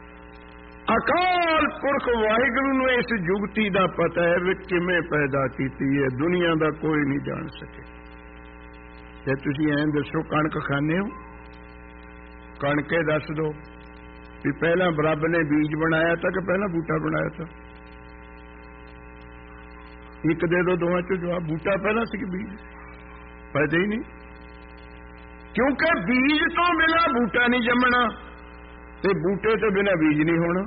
ਅਕਾਲ ਪੁਰਖ ਵਾਹਿਗੁਰੂ ਨੂੰ ਇਸ ਜੁਗਤੀ ਦਾ ਪਤਾ ਹੈ ਵੀ ਕਿਵੇਂ ਪੈਦਾ ਕੀਤੀ ਹੈ। ਦੁਨੀਆ ਦਾ ਕੋਈ ਨਹੀਂ ਜਾਣ ਸਕੇ। ਤੇ ਤੁਸੀਂ ਐਂ ਦੱਸੋ ਕਣਕ ਖਾਣੇ ਹੋ ਕਣਕੇ ਦੱਸ ਦੋ ਵੀ ਪਹਿਲਾਂ ਰੱਬ ਨੇ ਬੀਜ ਬਣਾਇਆ ਤਾਂ ਕਿ ਪਹਿਲਾਂ ਬੂਟਾ ਬਣਾਇਆ ਤਾਂ। ਇੱਕ ਦੇ ਦੋ ਦੋਵਾਂ ਚੋਂ ਜਵਾਬ। ਬੂਟਾ ਪਹਿਲਾਂ ਸੀ ਕਿ ਬੀਜ ਪੈਦਾ ਹੀ ਨਹੀਂ। ਕਿਉਂਕਿ ਬੀਜ ਤੋਂ ਬਿਨਾਂ ਬੂਟਾ ਨਹੀਂ ਜੰਮਣਾ ਤੇ ਬੂਟੇ ਤੋਂ ਬਿਨਾਂ ਬੀਜ ਨਹੀਂ ਹੋਣਾ।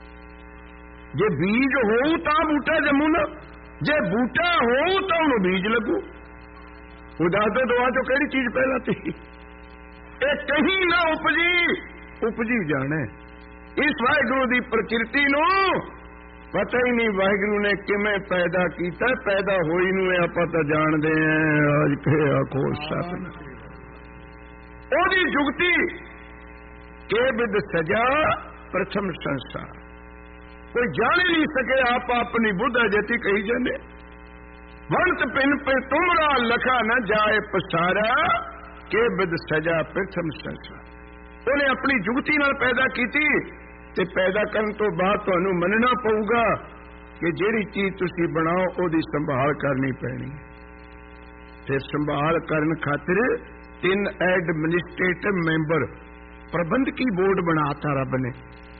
ਜੇ ਬੀਜ ਹੋਊ ਤਾਂ ਬੂਟਾ ਜੰਮੂ ਨਾ। ਜੇ ਬੂਟਾ ਹੋਊ ਤਾਂ ਉਹਨੂੰ ਬੀਜ ਲੱਗੂ। ਉਹ ਦੱਸ ਦੋ ਦੋਵਾਂ ਚੋਂ ਕਿਹੜੀ ਚੀਜ਼ ਪਹਿਲਾਂ ਸੀ। ਇਹ ਕਹੀਂ ਨਾ ਉਪਜੀ ਉਪਜੀ ਜਾਣੇ। ਇਸ ਵਾਹਿਗੁਰੂ ਦੀ ਪ੍ਰਕਿਰਤੀ ਨੂੰ ਪਤਾ ਹੀ ਨਹੀਂ ਵਾਹਿਗੁਰੂ ਨੇ ਕਿਵੇਂ ਪੈਦਾ ਕੀਤਾ। ਪੈਦਾ ਹੋਈ ਨੂੰ ਆਪਾਂ ਤਾਂ ਜਾਣਦੇ ਆਂ ਅੱਜ ਕੇ ਆਖੋ ਸਤਿਨਾਮ। ਉਹਦੀ ਜੁਗਤੀ ਕੇ ਬਿਦ ਸਜਾ ਪ੍ਰਥਮ ਸੰਸਾਰ। ਕੋਈ ਜਾਣ ਹੀ ਨਹੀਂ ਸਕੇ ਆਪ ਆਪਣੀ ਬੁੱਧ ਜਤੀ ਕਹੀ ਜਾਂਦੇ। ਵੰਤ ਪਿੰਨ ਪੇ ਤੁਮਰਾ ਲਖਾ ਨਾ ਜਾਏ ਪਸਾਰਾ ਕੇ ਬਿਦ ਸਜਾ ਪ੍ਰਥਮ ਸੰਸਾਰ। ਉਹਨੇ ਆਪਣੀ ਜੁਗਤੀ ਨਾਲ ਪੈਦਾ ਕੀਤੀ ਤੇ ਪੈਦਾ ਕਰਨ ਤੋਂ ਬਾਅਦ ਤੁਹਾਨੂੰ ਮੰਨਣਾ ਪਊਗਾ ਕਿ ਜਿਹੜੀ ਚੀਜ਼ ਤੁਸੀਂ ਬਣਾਓ ਉਹਦੀ ਸੰਭਾਲ ਕਰਨੀ ਪੈਣੀ। ਤੇ ਸੰਭਾਲ ਕਰਨ ਖਾਤਰ 3 ਐਡਮਿਨਿਸਟ੍ਰੇਟਿਵ ਮੈਂਬਰ ਪ੍ਰਬੰਧਕੀ ਬੋਰਡ ਬਣਾਤਾ ਰੱਬ ਨੇ।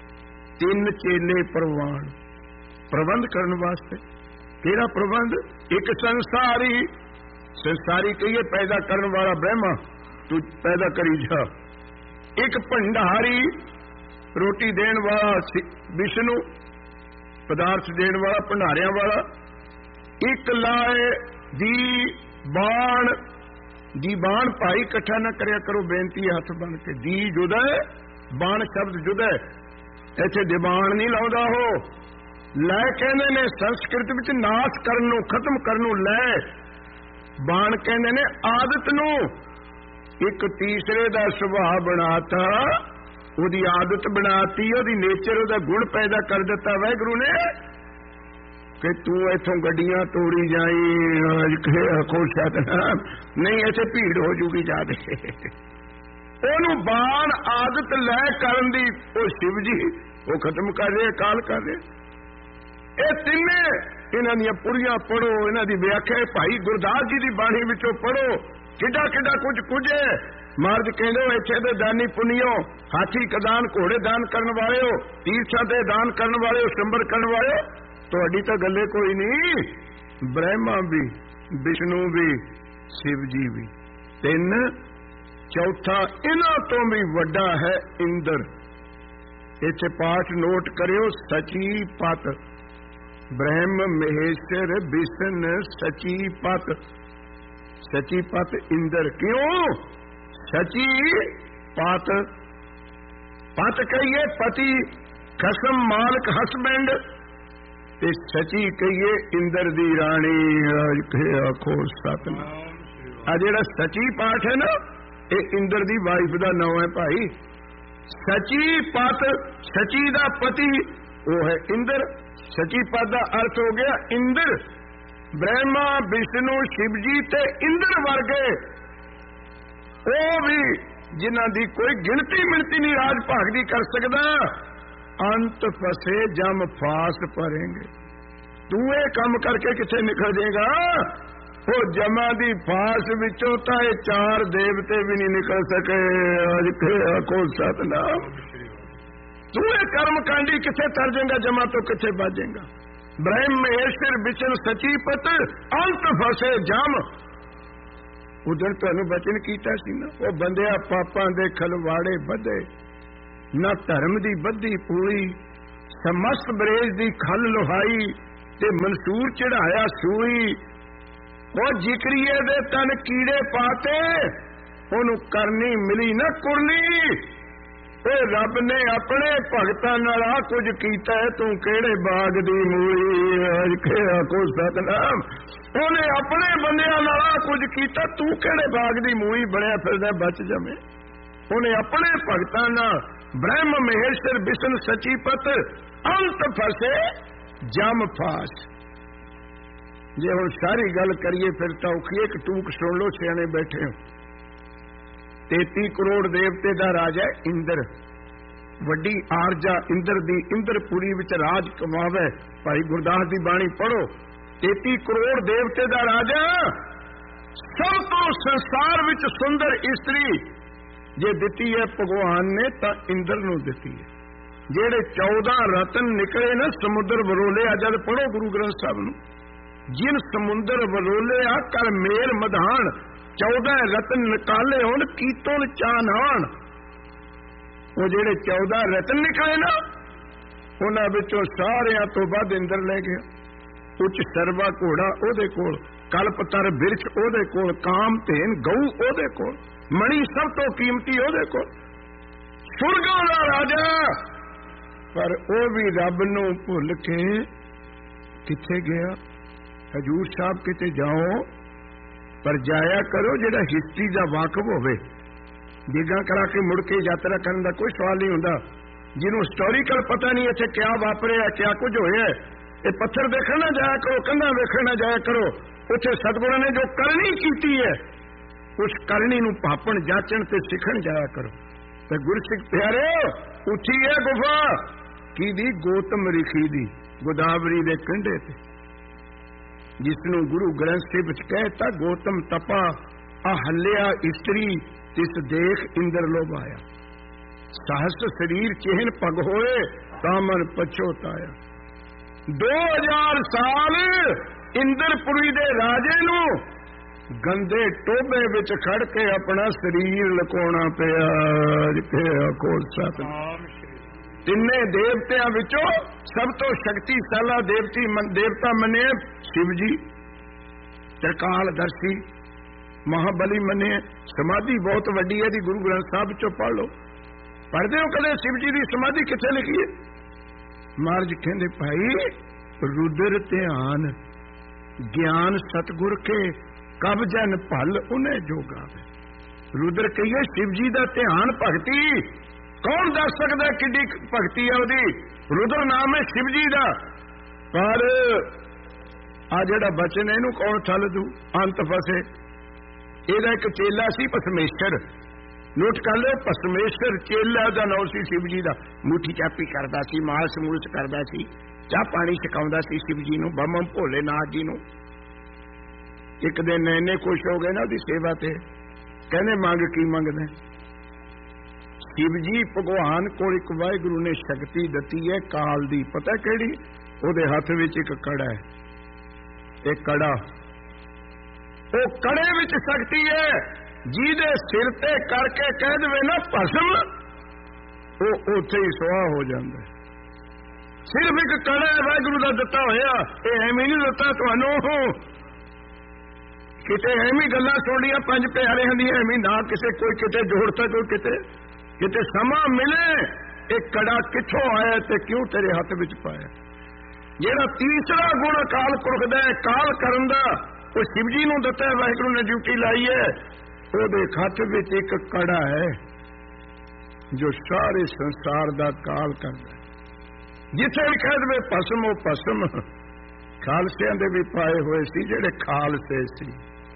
3 ਚੇਲੇ ਪ੍ਰਵਾਨ ਪ੍ਰਬੰਧ ਕਰਨ ਵਾਸਤੇ। ਕਿਹੜਾ ਪ੍ਰਬੰਧ। ਇੱਕ ਸੰਸਾਰੀ ਸੰਸਾਰੀ ਕਹੀਏ ਪੈਦਾ ਕਰਨ ਵਾਲਾ ਬ੍ਰਹਮਾ ਤੂੰ ਪੈਦਾ ਕਰੀ ਜਾ। ਇੱਕ ਭੰਡਾਰੀ ਰੋਟੀ ਦੇਣ ਵਾਲਾ ਵਿਸ਼ਨੂੰ ਪਦਾਰਥ ਦੇਣ ਵਾਲਾ ਭੰਡਾਰਿਆਂ ਵਾਲਾ। ਇੱਕ ਲਾਏ ਦੀ ਬਾਣ ਦੀ ਬਾਣ ਭਾਈ ਇਕੱਠਾ ਨਾ ਕਰਿਆ ਕਰੋ ਬੇਨਤੀ ਹੱਥ ਬਣ ਕੇ। ਦੀ ਜੁਦਾ ਬਾਣ ਸ਼ਬਦ ਜੁਦਾ। ਇੱਥੇ ਦੀਵਾਨ ਨਹੀਂ ਲਾਉਂਦਾ। ਉਹ ਲੈ ਕਹਿੰਦੇ ਨੇ ਸੰਸਕ੍ਰਿਤ ਵਿੱਚ ਨਾਸ਼ ਕਰਨ ਨੂੰ ਖਤਮ ਕਰਨ ਨੂੰ ਲੈ। ਬਾਣ ਕਹਿੰਦੇ ਨੇ ਆਦਤ ਨੂੰ। ਇੱਕ ਤੀਸਰੇ ਦਾ ਸੁਭਾਅ ਬਣਾਤਾ ਉਹਦੀ ਆਦਤ ਬਣਾਤੀ ਉਹਦੀ ਨੇਚਰ ਉਹਦਾ ਗੁਣ ਪੈਦਾ ਕਰ ਦਿੱਤਾ ਵਾਹਿਗੁਰੂ ਨੇ ਕਿ ਤੂੰ ਇੱਥੋਂ ਗੱਡੀਆਂ ਤੋੜੀ ਜਾਈ ਆਖੋ ਸਤਿਨਾਮ। ਨਹੀਂ ਇੱਥੇ ਭੀੜ ਹੋ ਜੂਗੀ ਜਾ ਕੇ। ਉਹਨੂੰ ਬਾਣ ਆਦਤ ਲੈ ਕਰਨ ਦੀ ਉਹ ਸ਼ਿਵ ਜੀ ਉਹ ਖਤਮ ਕਰ ਰਹੇ ਕਾਲ ਕਰ ਰਹੇ। ਇਹ ਤਿੰਨੇ ਇਹਨਾਂ ਦੀਆਂ ਪੁਰੀਆਂ ਪੜੋ ਇਹਨਾਂ ਦੀ ਵਿਆਖਿਆ ਭਾਈ ਗੁਰਦਾਸ ਜੀ ਦੀ ਬਾਣੀ ਵਿੱਚੋਂ ਪੜੋ ਕਿੱਡਾ ਕਿੱਡਾ ਕੁਝ ਹੈ। ਮਰਦ ਕਹਿੰਦੇ ਇੱਥੇ ਦੇ ਦਾਨੀ ਪੁੰਨਿਓ ਹਾਥੀ ਕਦਾਨ ਘੋੜੇ ਦਾਨ ਕਰਨ ਵਾਲਿਓ ਤੀਰਥਾਂ ਤੇ ਦਾਨ ਕਰਨ ਵਾਲਿਓ ਸੰਬਰ ਕਰਨ ਵਾਲਿਓ ਤੁਹਾਡੀ ਤਾਂ ਗੱਲੇ ਕੋਈ ਨਹੀਂ। ਬ੍ਰਹਮਾ ਵੀ ਵਿਸ਼ਨੂੰ ਵੀ ਸ਼ਿਵ ਜੀ ਵੀ 3 चौथा इन्हां तो भी वड्डा है इंद्र। इत्थे पाठ नोट करियो, सची पत, ब्रह्म महेश्वर विष्णु सची पत। सची पत इंद्र, क्यों? सची पत, पत कहिए पति, खसम मालक हसबैंड, ते सची कहिए इंद्र दी रानी। आखो सतनाम। आ जेड़ा सची पाठ है ना, ये इंद्र दी वाइफ दा नाम है भाई। सची पत, सची दा पति वो है इंद्र। सची पत दा अर्थ हो गया इंद्र। ब्रह्मा विष्णु शिव जी ते इंद्र वर्गे वो भी जिन्हां दी कोई गिनती मिनती नहीं राज भाग दी कर सकदा, अंत फसे जम फास भरेंगे। तू ये काम करके किथे निकल जाएगा? वो जमा दी फास विचों तां ये चार देवते भी नहीं निकल सके। अज आखो सतनाम। तू ये कर्म कांडी किथे तर जाएगा? जमा तो किथे बाजेगा? ब्रह्म महेश्वर विष्णु सची पत, अंत फसे जम। उधर तुहानू बचन कीता सी ना, वो बंदिया पापां दे खलवाड़े बधे, ना धर्म दी बद्धी पूरी, समस्त बरेज दी खल लुहाई, ते मंसूर चढ़ाया सूई। वो जिक्रिए दे तन कीड़े पाते, ओनू करनी मिली ना कुरली। ओ रब ने अपने भगतां नाल आ कुछ कीता है, तू केड़े बाग दी मूली। आखो सतनाम। ओने अपने बंदियां नाल आ कुछ कीता, तू केड़े बाग दी मूली बनया फिरदा बच जावे। ओने अपने भगतां नाल ब्रह्म महेश्वर विष्णु सची पत, अंत फसे जम फास। जे हुण सारी गल करिए फिर तो औखी, एक टूक सुन लो, सियाणे बैठे हो। 33 करोड़ देवते दा राजा इंद्र, वड्डी आरजा इंद्र दी इंद्रपुरी विच राज कमावे। भाई गुरदास दी बाणी पढ़ो। 33 करोड़ देवते दा राजा, सब तो संसार विच सुंदर इस्त्री जे दिती है भगवान ने तां इंद्र नूं दिती है। जेड़े 14 रतन निकले ना समुद्र वरोले, जद पढ़ो गुरु ग्रंथ साहब नूं, जिन समुद्र वरोले आ कर मेल मधान, 14 रतन निकाले होन कीतों चानान। वो जेड़े 14 रतन निकले ना, उन्हां विचों सारियां तो वध इंद्र ले गया। उच्च सरवा घोड़ा ओदे कोल, कल्पतर बिरछ ओदे कोल, काम धेन गऊ ओदे कोल, मणि सब तो कीमती ओदे कोल, सुरगां दा राजा। पर ओ भी रब नूं भुल के किथे गया? हजूर साहब किते जाओ, पर जाया करो जेड़ा हिस्ट्री दा वाकफ होवे। डिगा करा के मुड़ के यात्रा करने का कोई सवाल नहीं हुंदा। जिन्हों हिस्टोरिकल पता नहीं इत्थे क्या वापरिया, क्या कुछ होया, ये पत्थर देखण ना जाया करो, कंधा वेखण ना जाया करो। उत्थे सतगुरां ने जो करनी कीती है, उस करनी नूं भापण जाचण ते सिखण जाया करो। ते गुरसिख प्यारे, उठी है गुफा की दी? गौतम ऋषि दी, गोदावरी दे कंढे ते, जिसनों गुरु ग्रंथ साहिब विच कहता गौतम तपा आहल्या इस्त्री, तिस देख इंद्र लोभाया। सहस शरीर चेहन पग होए, तामन पछोताया। 2000 साल इंद्रपुरी दे राजे नूं गंदे टोबे विच खड़ के अपना शरीर लकोना पिया। आखो सतनाम। तिन्ने देवतियां विचों सब तो शक्तिशाला देवता मने शिव जी, त्रिकालदर्शी, महाबली मने। समाधि बहुत वड्डी है दी, गुरु ग्रंथ साहब चो पढ़ लो। पढ़दे हो कदे शिव जी की समाधि किथे लिखी है? महाराज कहंदे भाई, रुद्र ध्यान ज्ञान सतगुर के, कब जन भल उन्हें जो गावे। रुद्र कहिए शिव जी का ध्यान भगती, कौन दस सकता किड्डी भगती है उहदी? रुद्र नाम है शिव जी का। पर आ जिहड़ा बचन है इहनूं कौन थल दू? अंत फसे। इहदा एक चेला सी पसमेश्वर, नोट कर लो, पसमेश्वर चेला दा नाम सी शिव जी का। मुठी चापी करदा सी, मालस मूलस करदा सी, चाह पानी छकाउंदा सी शिव जी नूं, बम भोलेनाथ जी नूं। एक दिन इन्ने खुश हो गए ना उहदी सेवा ते, कहने मंग की मंगदे? शिव जी भगवान को एक वाहिगुरु ने शक्ति दती है काल दी, पता किहड़ी? उहदे हथ विच एक कड़ा है। एक कड़ा, वो कड़े विच शक्ति है। ਜਿਹਦੇ ਸਿਰ ਤੇ ਕਰਕੇ ਕਹਿ ਦੇਵੇ ਨਾ ਭਸਮ, ਉਹ ਉੱਥੇ ਹੀ ਸੁਆਹ ਹੋ ਜਾਂਦਾ। ਸਿਰਫ ਇੱਕ ਕੜਾ ਵਾਹਿਗੁਰੂ ਦਾ ਦਿੱਤਾ ਹੋਇਆ, ਇਹ ਐਵੇਂ ਨਹੀਂ ਦਿੱਤਾ ਤੁਹਾਨੂੰ। ਕਿਤੇ ਐਵੇਂ ਗੱਲਾਂ ਸੁਣੀਆਂ ਪੰਜ ਪਿਆਰਿਆਂ ਦੀਆਂ, ਐਵੇਂ ਨਾ ਕਿਸੇ ਕੋਈ ਕਿਤੇ ਜੋੜਤਾ, ਕੋਈ ਕਿਤੇ ਸਮਾਂ ਮਿਲੇ ਇਹ ਕੜਾ ਕਿੱਥੋਂ ਆਇਆ ਤੇ ਕਿਉਂ ਤੇਰੇ ਹੱਥ ਵਿੱਚ ਪਾਇਆ। ਜਿਹੜਾ ਤੀਸਰਾ ਗੁਣ ਅਕਾਲ ਪੁਰਖ ਦਾ ਹੈ, ਕਾਲ ਕਰਨ ਦਾ, ਉਹ ਸ਼ਿਵ ਜੀ ਨੂੰ ਦਿੱਤਾ ਵਾਹਿਗੁਰੂ ਨੇ ਡਿਊਟੀ ਲਾਈ ਹੈ। ਉਹਦੇ ਹੱਥ ਵਿੱਚ ਇੱਕ ਕੜਾ ਹੈ ਜੋ ਸਾਰੇ ਸੰਸਾਰ ਦਾ ਕਾਲ ਕਰਦਾ। ਜਿੱਥੇ ਵੀ ਕਹਿ ਦੇਵੇ ਭਸਮ, ਉਹ ਭਸਮ। ਖਾਲਸਿਆਂ ਦੇ ਵੀ ਪਾਏ ਹੋਏ ਸੀ ਜਿਹੜੇ ਖਾਲਸੇ ਸੀ।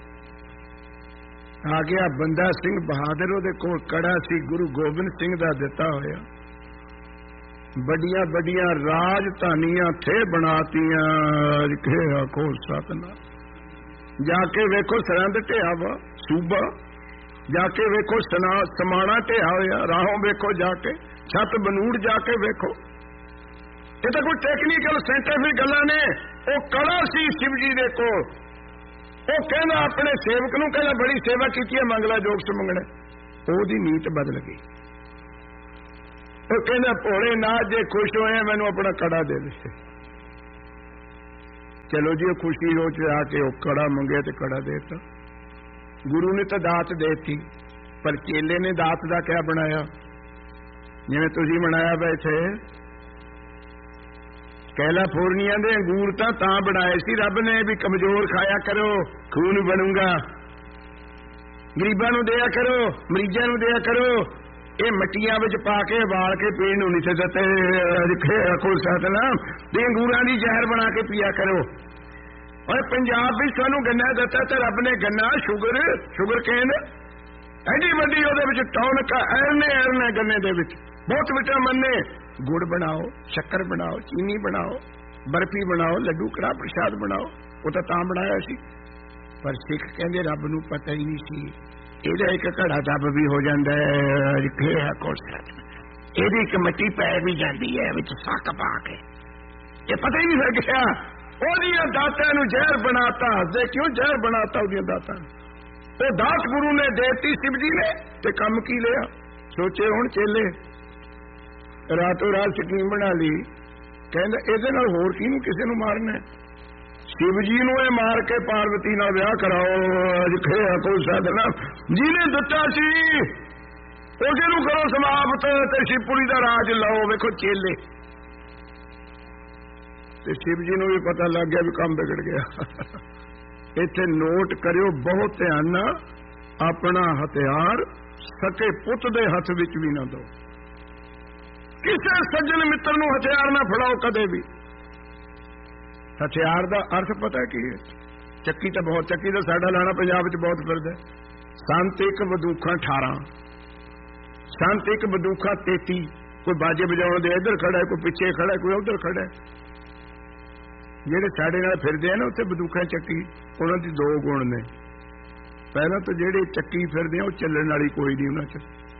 ਆ ਗਿਆ ਬੰਦਾ ਸਿੰਘ ਬਹਾਦਰ, ਉਹਦੇ ਕੋਲ ਕੜਾ ਸੀ ਗੁਰੂ ਗੋਬਿੰਦ ਸਿੰਘ ਦਾ ਦਿੱਤਾ ਹੋਇਆ। ਵੱਡੀਆਂ ਵੱਡੀਆਂ ਰਾਜਧਾਨੀਆਂ ਥੇ ਬਣਾਤੀਆਂ, ਲਿਖੇ ਆਖੋ ਸਤਨਾਮ। ਜਾ ਕੇ ਵੇਖੋ ਸਰਹੰਦ ਢਿਆ ਵਾ ਸੂਬਾ, ਜਾ ਕੇ ਵੇਖੋ ਸਮਾਣਾ ਢਿਆ ਹੋਇਆ, ਰਾਹੋਂ ਵੇਖੋ ਜਾ ਕੇ, ਛੱਤ ਬਨੂੜ ਜਾ ਕੇ ਵੇਖੋ। ਇਹ ਤਾਂ ਕੋਈ ਟੈਕਨੀਕਲ ਸਾਇੰਟੀਫਿਕ ਗੱਲਾਂ ਨੇ। ਉਹ ਕੜਾ ਸੀ ਸ਼ਿਵ ਜੀ ਦੇ ਕੋਲ। ਉਹ ਕਹਿੰਦਾ ਆਪਣੇ ਸੇਵਕ ਨੂੰ, ਕਹਿੰਦਾ ਬੜੀ ਸੇਵਾ ਕੀਤੀ ਹੈ, ਮੰਗਲਾ ਜੋਗ ਸੇ ਮੰਗਣਾ। ਉਹਦੀ ਨੀਤ ਬਦਲ ਗਈ। ਉਹ ਕਹਿੰਦਾ ਭੋਲੇ ਨਾਥ ਜੇ ਖੁਸ਼ ਹੋਏ ਮੈਨੂੰ ਆਪਣਾ ਕੜਾ ਦੇ ਦੇ। ਚਲੋ ਜੀ, ਉਹ ਖੁਸ਼ੀ ਰੋਚ ਆ ਕੇ ਉਹ ਕੜਾ ਮੰਗੇ ਤੇ ਕੜਾ ਦੇਤਾ। ਗੁਰੂ ਨੇ ਤਾਂ ਦਾਤ ਦੇਤੀ, ਪਰ ਚੇਲੇ ਨੇ ਦਾਤ ਦਾ ਕਿਆ ਬਣਾਇਆ? ਜਿਵੇਂ ਤੁਸੀਂ ਬਣਾਇਆ ਬੈਠੇ ਕੈਲਾਫੋਰਨੀਆ ਦੇ ਅੰਗੂਰ ਤਾਂ ਬਣਾਏ ਸੀ ਰੱਬ ਨੇ ਵੀ ਕਮਜ਼ੋਰ ਖਾਇਆ ਕਰੋ, ਖੂਨ ਬਣੂਗਾ, ਗਰੀਬਾਂ ਨੂੰ ਦਿਆ ਕਰੋ, ਮਰੀਜ਼ਾਂ ਨੂੰ ਦਿਆ ਕਰੋ। ਇਹ ਮੱਟੀਆਂ ਵਿੱਚ ਪਾ ਕੇ ਵਾਲ ਕੇ ਪੀਣ ਨੂੰ ਨਹੀਂ ਦਿੱਤੇ। ਲਿਖੇ ਆਖੋ ਸਤਨਾਮ। ਤੇ ਅੰਗੂਰਾਂ ਦੀ ਜ਼ਹਿਰ ਬਣਾ ਕੇ ਪੀਆ ਕਰੋ। ਔਰ ਪੰਜਾਬ ਵਿੱਚ ਸਾਨੂੰ ਗੰਨਾ ਦਿੱਤਾ ਤੇ ਰੱਬ ਨੇ ਗੰਨਾ, ਸ਼ੂਗਰ ਕੇਨ ਐਡੀ ਵੱਡੀ, ਉਹਦੇ ਵਿੱਚ ਟੌਨਕ ਐਰਨੇ ਗੰਨੇ ਦੇ ਵਿੱਚ ਬਹੁਤ ਵਿਟਾਮਿਨ ਨੇ। ਗੁੜ ਬਣਾਓ, ਸ਼ੱਕਰ ਬਣਾਓ, ਚੀਨੀ ਬਣਾਓ, ਬਰਫੀ ਬਣਾਓ, ਲੱਡੂ ਕੜਾ ਪ੍ਰਸ਼ਾਦ ਬਣਾਓ। ਉਹ ਤਾਂ ਬਣਾਇਆ ਸੀ, ਪਰ ਸਿੱਖ ਕਹਿੰਦੇ ਰੱਬ ਨੂੰ ਪਤਾ ਹੀ ਨਹੀਂ ਸੀ ਇਹਦਾ ਇੱਕ ਘੜਾ ਦੱਬ ਵੀ ਹੋ ਜਾਂਦਾ ਹੈ। ਇਹਦੀ ਇੱਕ ਮਿੱਟੀ ਪੈ ਵੀ ਜਾਂਦੀ ਹੈ ਵਿੱਚ ਸੱਕ ਪਾ ਕੇ, ਇਹ ਪਤਾ ਹੀ ਨਹੀਂ ਲੱਗਿਆ। ਉਹਦੀਆਂ ਦਾਤਾਂ ਨੂੰ ਜ਼ਹਿਰ ਬਣਾਤਾ। ਹੱਸਦੇ ਕਿਉਂ? ਜ਼ਹਿਰ ਬਣਾਤਾ ਉਹਦੀਆਂ ਦਾਤਾਂ ਨੂੰ। ਉਹ ਦਾਤ ਗੁਰੂ ਨੇ ਦੇਤੀ ਸ਼ਿਵ ਜੀ ਨੇ, ਤੇ ਕੰਮ ਕੀ ਲਿਆ? ਸੋਚੇ ਹੁਣ ਚੇਲੇ ਰਾਤੋਂ ਰਾਤ ਸਕੀਮ ਬਣਾ ਲਈ। ਕਹਿੰਦਾ ਇਹਦੇ ਨਾਲ ਹੋਰ ਕਿਹਨੂੰ ਕਿਸੇ ਨੂੰ ਮਾਰਨਾ? ਸ਼ਿਵ ਜੀ ਨੂੰ ਇਹ ਮਾਰ ਕੇ ਪਾਰਵਤੀ ਨਾਲ ਵਿਆਹ ਕਰਾਓ। ਜਿੱਥੇ ਆਖੋ ਸਤਨਾਮ। ਜਿਹਨੇ ਦਿੱਤਾ ਸੀ ਉਸੇ ਨੂੰ ਕਰੋ ਸਮਾਪਤ ਤੇ ਸ਼ਿਵਪੁਰੀ ਦਾ ਰਾਜ ਲਓ। ਵੇਖੋ ਚੇਲੇ, ਤੇ ਸ਼ਿਵ ਜੀ ਨੂੰ ਵੀ ਪਤਾ ਲੱਗ ਗਿਆ ਵੀ ਕੰਮ ਵਿਗੜ ਗਿਆ। ਇੱਥੇ ਨੋਟ ਕਰਿਓ ਬਹੁਤ ਧਿਆਨ ਨਾਲ, ਆਪਣਾ ਹਥਿਆਰ ਸਕੇ ਪੁੱਤ ਦੇ ਹੱਥ ਵਿੱਚ ਵੀ ਨਾ ਦਿਓ। ਕਿਸੇ ਸੱਜਣ ਮਿੱਤਰ ਨੂੰ ਹਥਿਆਰ ਨਾ ਫੜਾਓ ਕਦੇ ਵੀ। ਹਥਿਆਰ ਦਾ ਅਰਥ ਪਤਾ ਕੀ ਹੈ? ਚੱਕੀ ਤਾਂ ਬਹੁਤ, ਚੱਕੀ ਦਾ ਸਾਡਾ ਲਾਣਾ ਪੰਜਾਬ ਵਿੱਚ ਬਹੁਤ ਫਿਰਦਾ। ਸੰਤ ਇੱਕ ਬੰਦੂਕਾਂ 18, ਸੰਤ ਇੱਕ ਬੰਦੂਕਾਂ 33। ਕੋਈ ਬਾਜੇ ਵਜਾਉਣ ਦੇ ਇੱਧਰ ਖੜਾ, ਕੋਈ ਪਿੱਛੇ ਖੜਾ, ਕੋਈ ਉੱਧਰ ਖੜਾ। ਜਿਹੜੇ ਸਾਡੇ ਨਾਲ ਫਿਰਦੇ ਆ ਨਾ ਉੱਥੇ ਬੰਦੂਕਾਂ ਚੱਕੀ, ਉਹਨਾਂ ਦੀ ਦੋ ਗੁਣ ਨੇ। ਪਹਿਲਾਂ ਤਾਂ ਜਿਹੜੇ ਚੱਕੀ ਫਿਰਦੇ ਆ ਉਹ ਚੱਲਣ ਵਾਲੀ ਕੋਈ ਨਹੀਂ ਉਹਨਾਂ 'ਚ।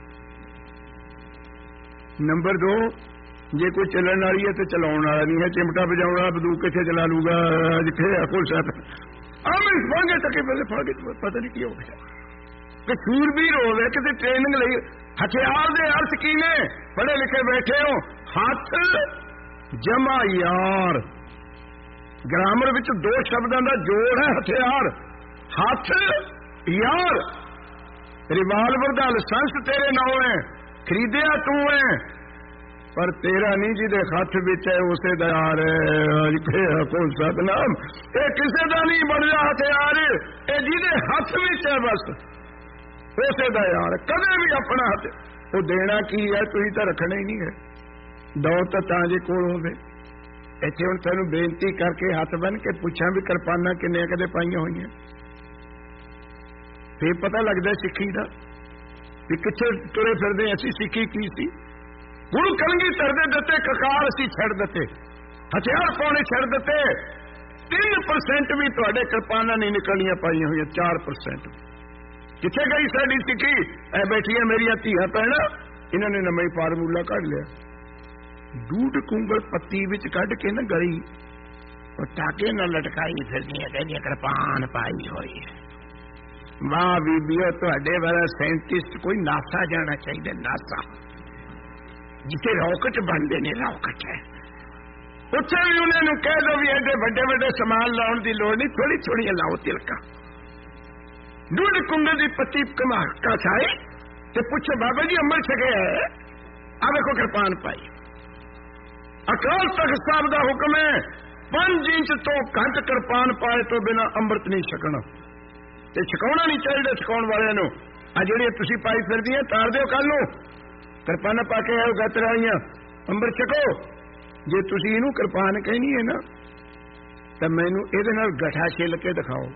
ਨੰਬਰ 2, ਜੇ ਕੋਈ ਚੱਲਣ ਵਾਲੀ ਹੈ ਤੇ ਚਲਾਉਣ ਵਾਲਾ ਨਹੀਂ ਹੈ। ਚਿਮਟਾ ਵਜਾਉਣ ਵਾਲਾ ਬੰਦੂਕ ਕਿੱਥੇ ਚਲਾ ਲੂਗਾ? ਜਿੱਥੇ ਕੋਲ ਸਾਹਿਬ ਆਮੇ ਫਾਂਗੇ ਚੱਕੇ ਪਹਿਲੇ ਫਾਂਗੇ, ਪਤਾ ਨਹੀਂ ਕੀ ਹੋ ਗਿਆ। ਕਿ ਸੂਰਬੀਰ ਹੋਵੇ, ਕਿਤੇ ਟ੍ਰੇਨਿੰਗ ਲਈ। ਹਥਿਆਰ ਦੇ ਅਰਥ ਕੀ ਨੇ? ਪੜ੍ਹੇ ਲਿਖੇ ਬੈਠੇ ਹੋ। ਹੱਥ ਜਮਾ ਯਾਰ, ਗ੍ਰਾਮਰ ਵਿੱਚ ਦੋ ਸ਼ਬਦਾਂ ਦਾ ਜੋੜ ਹੈ ਹਥਿਆਰ। ਹੱਥ ਯਾਰ। ਰਿਵਾਲਵਰ ਦਾ ਲਾਇਸੈਂਸ ਤੇਰੇ ਨਾਲ ਹੈ, ਖਰੀਦਿਆ ਤੂੰ ਹੈ, ਪਰ ਤੇਰਾ ਨਹੀਂ ਜਿਹਦੇ ਹੱਥ ਵਿੱਚ ਹੈ ਉਸੇ ਦਾ ਯਾਰ ਹੈ। ਕੋਈ ਸਤਨਾਮ। ਇਹ ਕਿਸੇ ਦਾ ਨਹੀਂ ਬਣਿਆ ਹਥਿਆਰ, ਇਹ ਜਿਹਦੇ ਹੱਥ ਵਿੱਚ ਹੈ ਬਸ ਉਸੇ ਦਾ ਯਾਰ। ਕਦੇ ਵੀ ਆਪਣਾ ਹੱਥ ਉਹ ਦੇਣਾ ਕੀ ਹੈ? ਤੁਸੀਂ ਤਾਂ ਰੱਖਣਾ ਹੀ ਨਹੀਂ ਹੈ। ਦੌਲਤ ਤਾਂ ਜੇ ਕੋਲ ਹੋਵੇ। ਇੱਥੇ ਹੁਣ ਤੈਨੂੰ ਬੇਨਤੀ ਕਰਕੇ ਹੱਥ ਬੰਨ ਕੇ ਪੁੱਛਾਂ ਵੀ ਕਿਰਪਾਨਾਂ ਕਿੰਨੇ ਕਦੇ ਪਾਈਆਂ ਹੋਈਆਂ? ਫੇਰ ਪਤਾ ਲੱਗਦਾ ਸਿੱਖੀ ਦਾ ਵੀ ਕਿੱਥੇ ਤੁਰੇ ਫਿਰਦੇ। ਅਸੀਂ ਸਿੱਖੀ ਕੀ ਸੀ? ਗੁਰੂ ਕਲਗੀਧਰ ਦੇ ਦਿੱਤੇ ਕਕਾਰ ਅਸੀਂ ਛੱਡ ਦਿੱਤੇ, ਹਥਿਆਰ ਪਾਉਣੇ ਛੱਡ ਦਿੱਤੇ। 3% ਵੀ ਤੁਹਾਡੇ ਕਿਰਪਾਨਾਂ ਨਹੀਂ ਨਿਕਲਣੀਆਂ ਪਾਈਆਂ ਹੋਈਆਂ। 4% ਕਿੱਥੇ ਗਈ ਸਾਡੀ ਸਿੱਖੀ? ਐ ਬੈਠੀਆਂ ਮੇਰੀਆਂ ਧੀਆਂ ਭੈਣਾਂ, ਇਹਨਾਂ ਨੇ ਨਵਾਂ ਹੀ ਫਾਰਮੂਲਾ ਕੱਢ ਲਿਆ। ਡੂਢ ਕੁੰਗਲ ਪੱਤੀ ਵਿੱਚ ਕੱਢ ਕੇ ਨਾ ਗਲੀ ਉਹ ਟਾਕੇ ਨਾਲ ਲਟਕਾਈ ਫਿਰਦੀਆਂ, ਕਹਿੰਦੀਆਂ ਕਿਰਪਾਨ ਪਾਈ ਹੋਈ ਹੈ। वाह बीबियो तुहाडे वाला साइंटिस्ट कोई नासा जाना चाहिए, नासा जिथे रॉकेट बनते ने, रॉकेट है उत्थे भी उन्होंने कह दो भी एडे बड़े बड़े समान लाने की लोड़ नहीं, थोड़ी थोड़ी लाओ तिलका। दूध कुंडे की पत्ती कमाका छाई ते पूछो बाबा जी अमल छके है, आ देखो कृपान पाई। अकाल तख्त साहब का हुक्म है 5 इंच तो घट कृपान पाए तो बिना अंमृत नहीं छकना, ते छकाउणा नहीं चाहिए छकाउण वालियां नूं। आ जिहड़ियां तुसीं पाई फिरदियां तार दिओ कल नूं, कृपाना पा के आओ गत रहियां अंमृत छको। जे तुसीं इहनूं कृपान कहनी है ना तां मैनूं इहदे नाल गठा छिल के दिखाओ,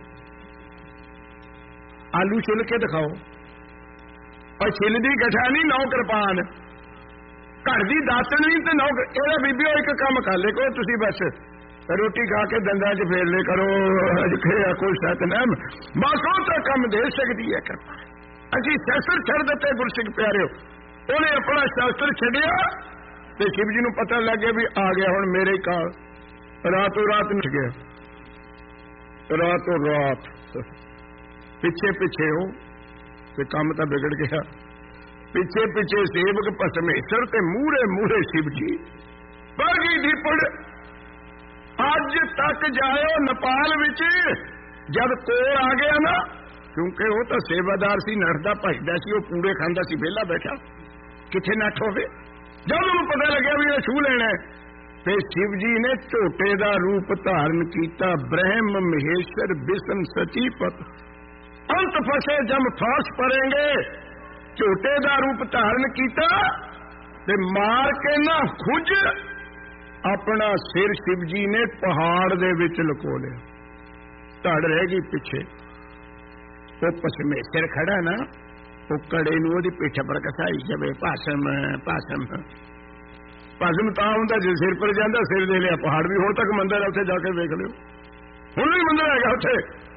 आलू छिल के दिखाओ, और छिलदी गठा नहीं नौ कृपान, घर की दातन नहीं तो नौ। एदा बीबियो एक काम कर ले करो तुसीं, बस रोटी खा के दंदां च फेर ले करो कोई सतनाम, बस वो तो काम दे सकती है कृपा। असीं शास्त्र छड़ दिते गुरसिख प्यारिओ, उन्हें अपना शास्त्र छड़िया ते शिव जी नूं पता लग गया भी आ गया हुण मेरे काल, रातों रात नस गया, रातों रात पिछे पिछे हो ते काम तां बिगड़ गया। पिछे पिछे सेवक परमेश्वर ते मूरे मूरे शिव जी पर गई दीपड़। अज तक जाओ नेपाल विच जब कोल आ गया ना, क्योंकि वो तो सेवादार सी, नठदा भजदा सी, वो पूरे खांदा सी, वेला बैठा किथे नठ होवे। जब उन्हें पता लग्या भी ये छू लेना ते शिव जी ने झोटे का रूप धारण किया, ब्रह्म महेश्वर विष्णु सचीपत अंत फसे जम फांस पड़ेंगे। झोटे का रूप धारण किया ते मार के ना खुज अपना सिर शिव जी ने पहाड़ दे विच लुको लिया, धड़ रह गई पिछे। वो परमेश्वर खड़ा ना, वो कड़े नूं ओहदी पिठ पर घसाई जावे, भाषम भाषम भाषम तां हुंदा जे सिर पर जांदा, सिर दे लिया पहाड़ भी। हुण तक मंदिर है, उत्थे जाके देख लिओ, हुण भी मंदिर हैगा उत्थे।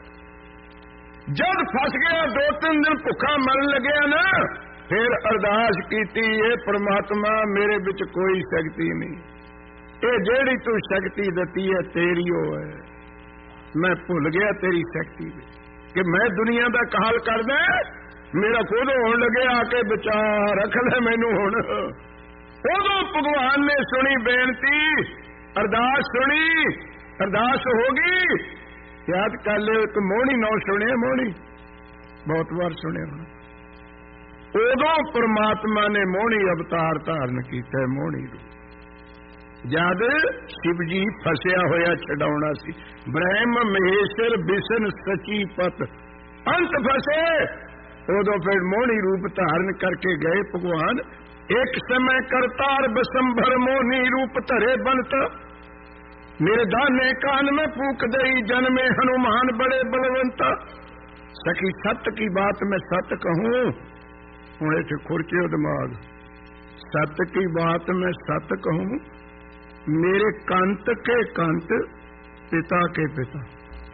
जब फस गया 2-3 दिन भुखा मरन लगे ना, फिर अरदास कीती, ये परमात्मा मेरे विच कोई शक्ति नहीं, ये जेड़ी तू शक्ति दती है तेरी हो है, मैं भुल गया तेरी शक्ति कि मैं दुनिया का काल करदा, मेरा खुद होने लगे आके बचा रख ले मैनू। हुण उदों भगवान ने सुनी बेनती, अरदास सुनी, अरदास होगी। याद कर ले, एक मोहनी नौ सुने, मोहनी बहुत बार सुने। उदों परमात्मा ने मोहनी अवतार धारण किया, मोहनी रूप। जद शिव जी फसिया होया छडाउणा सी, ब्रह्म महेश्वर विष्णु सचीपत अंत फसे, उदों फिर मोहनी रूप धारण करके गए भगवान। एक समय करतार बसंभर मोहनी रूप धरे बनत, मेरे दाने कान में फूक दई जन्मे हनुमान बड़े बलवंत। सखी सत्य की बात मैं सत्य कहूं, हूं इत्थे खुरचियो दिमाग, सत्य की बात मैं सत्य कहूं, मेरे कंत के कंत पिता के पिता,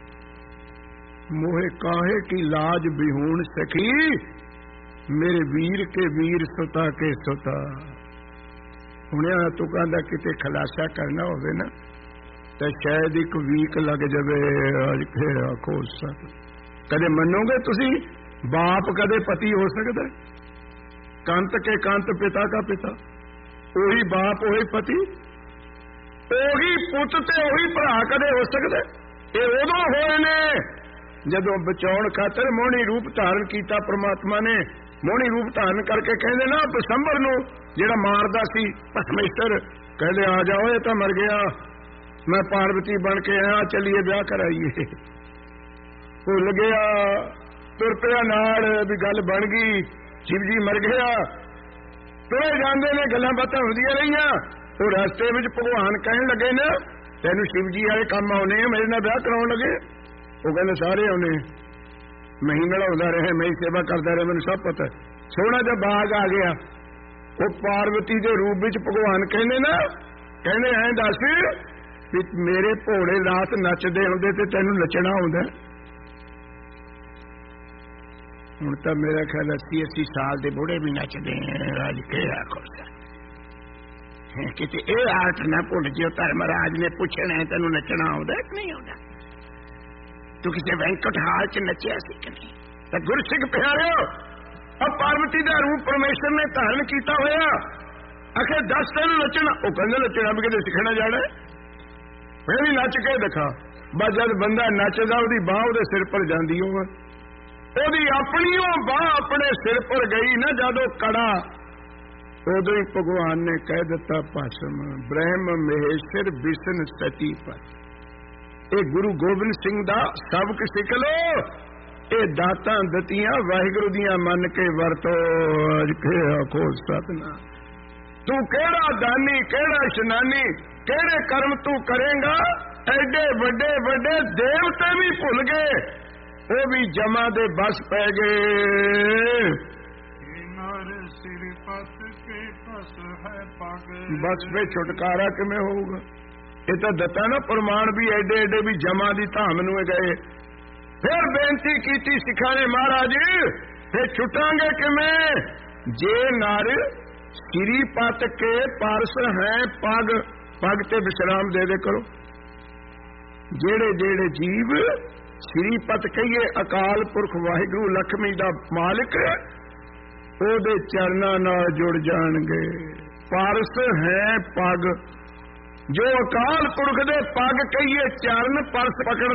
मोहे काहे की लाज बिहूण सखी, मेरे वीर के वीर सुता के सुता। हुणे तुकां दा किते खलासा करना होवे ना तो शायद एक वीक लग जाए। अज फिर आखो सत, कदे मनोगे तुसी बाप कदे पति हो सकता है? कंत के कंत पिता का पिता, ओही बाप ओही पति, ओही पुत ते ओही भरा कदे हो सकता? ये उदों होए ने जदों बचाउण खातर मोहनी रूप धारण किया परमात्मा ने। मोहनी रूप धारण करके कहते ना बसंभर नूं जिहड़ा मारदा सी परमेश्वर, कहते आ जाओ ये तो मर गया, मैं पार्वती बन के आया, चलिए ब्याह कराइए। भुल गया, तुर पिया नाल भी गल बन गई, शिव जी मर गया। तुरे जाते ने गल्लां बातां हुंदियां रहियां, तो रस्ते विच भगवान कहन लगे ना तैनूं शिव जी वाले काम आउणे, मेरे नाल ब्याह कराउण लगे। वो कहंदे सारे आउणे, मैं ही नड़ाउंदा रहा, मैं ही सेवा करदा रहा, मैनूं सब पता। सोहना जिहा बाग आ गया, वो पार्वती के रूप विच भगवान कहंदे ना, कहंदे ऐ दस भी मेरे भोले नाथ नचदे हुंदे ते तैनूं नचना आउंदा? हुण तां मेरा ख्याल 80-80 साल के बुढ़े भी नचदे अज के आखो किते ये आर्ट ना भुल जिओ। धर्मराज ने पुछना तैनूं नचना आउंदा कि नहीं आउंदा? तू किसी बैंकट हाल च नचिया सी कि नहीं? ਤਾਂ ਗੁਰਸਿੱਖ ਪਿਆਰਿਓ, ਆ ਪਾਰਵਤੀ ਦਾ ਰੂਪ ਪਰਮੇਸ਼ਰ ਨੇ ਧਾਰਨ ਕੀਤਾ ਹੋਇਆ। ਆਖੇ ਦੱਸ ਤੈਨੂੰ ਨੱਚਣਾ, ਉਹ ਕਹਿੰਦੇ ਨੱਚਣਾ ਵੀ ਕਿਤੇ ਸਿੱਖਣਾ ਜਾਣਾ, ਫਿਰ ਵੀ ਨੱਚ ਕੇ ਦਿਖਾ। ਬਸ ਜਦ ਬੰਦਾ ਨੱਚਦਾ ਉਹਦੀ ਬਾਹ ਉਹਦੇ ਸਿਰ ਪਰ ਜਾਂਦੀ ਹੋਵੇ, ਉਹਦੀ ਆਪਣੀ ਉਹ ਬਾਹ ਆਪਣੇ ਸਿਰ ਪਰ ਗਈ ਨਾ ਜਦੋਂ ਕੜਾ, ਉਦੋਂ ਹੀ ਭਗਵਾਨ ਨੇ ਕਹਿ ਦਿੱਤਾ ਭਾਸ਼ਮ ਬ੍ਰਹਮ ਮਹੇਸ਼ਰ ਵਿਸ਼ਨ ਸਤੀ ਪਰ। ਇਹ ਗੁਰੂ ਗੋਬਿੰਦ ਸਿੰਘ ਦਾ ਸਬਕ ਸਿੱਖ ਲੋ। ਇਹ ਦਾਤਾਂ ਦਿੱਤੀਆਂ ਵਾਹਿਗੁਰੂ ਦੀਆਂ ਮੰਨ ਕੇ ਵਰਤੋ। ਅਜ ਕੇ ਆਖੋ ਸਤਿਨਾਮ। ਤੂੰ ਕਿਹੜਾ ਦਾਨੀ, ਕਿਹੜਾ ਇਸ਼ਨਾਨੀ, ਕਿਹੜੇ ਕਰਮ ਤੂੰ ਕਰੇਗਾ। ਐਡੇ ਵੱਡੇ ਵੱਡੇ ਦੇਵਤੇ ਵੀ ਭੁੱਲ ਗਏ, ਉਹ ਵੀ ਜਮਾ ਦੇ ਬਸ ਪੈ ਗਏ। ਬਸ ਵੇ ਛੁਟਕਾਰਾ ਕਿਵੇਂ ਹੋਊਗਾ। ਇਹ ਤਾਂ ਦਿੱਤਾ ਨਾ ਪ੍ਰਮਾਣ ਵੀ ਐਡੇ ਐਡੇ ਵੀ ਜਮਾ ਦੀ ਧਾਮ ਨੂੰ ਗਏ। ਫਿਰ ਬੇਨਤੀ ਕੀਤੀ ਸਿੱਖਾਂ ਨੇ, ਮਹਾਰਾਜ ਫਿਰ ਛੁਟਾਂਗੇ ਕਿਵੇਂ। ਜੇ ਨਰ ਸਿਰੀ ਪਤ ਕੇ ਪਾਰਸ ਹੈ ਪਗ, ਪਗ ਤੇ ਵਿਸ਼ਰਾਮ ਦੇ ਦੇ ਕਰੋ। ਜਿਹੜੇ ਜਿਹੜੇ ਜੀਵ ਸਿਰੀ ਪਤ ਕਹੀਏ ਅਕਾਲ ਪੁਰਖ ਵਾਹਿਗੁਰੂ ਲక్ష్ਮੀ ਦਾ ਮਾਲਕ, ਉਹਦੇ ਚਰਨਾਂ ਨਾਲ ਜੁੜ ਜਾਣਗੇ। ਪਾਰਸ ਹੈ ਪਗ, ਜੋ ਅਕਾਲ ਪੁਰਖ ਦੇ ਪਗ ਕਹੀਏ ਚਰਨ ਪਰਸ ਪਕੜ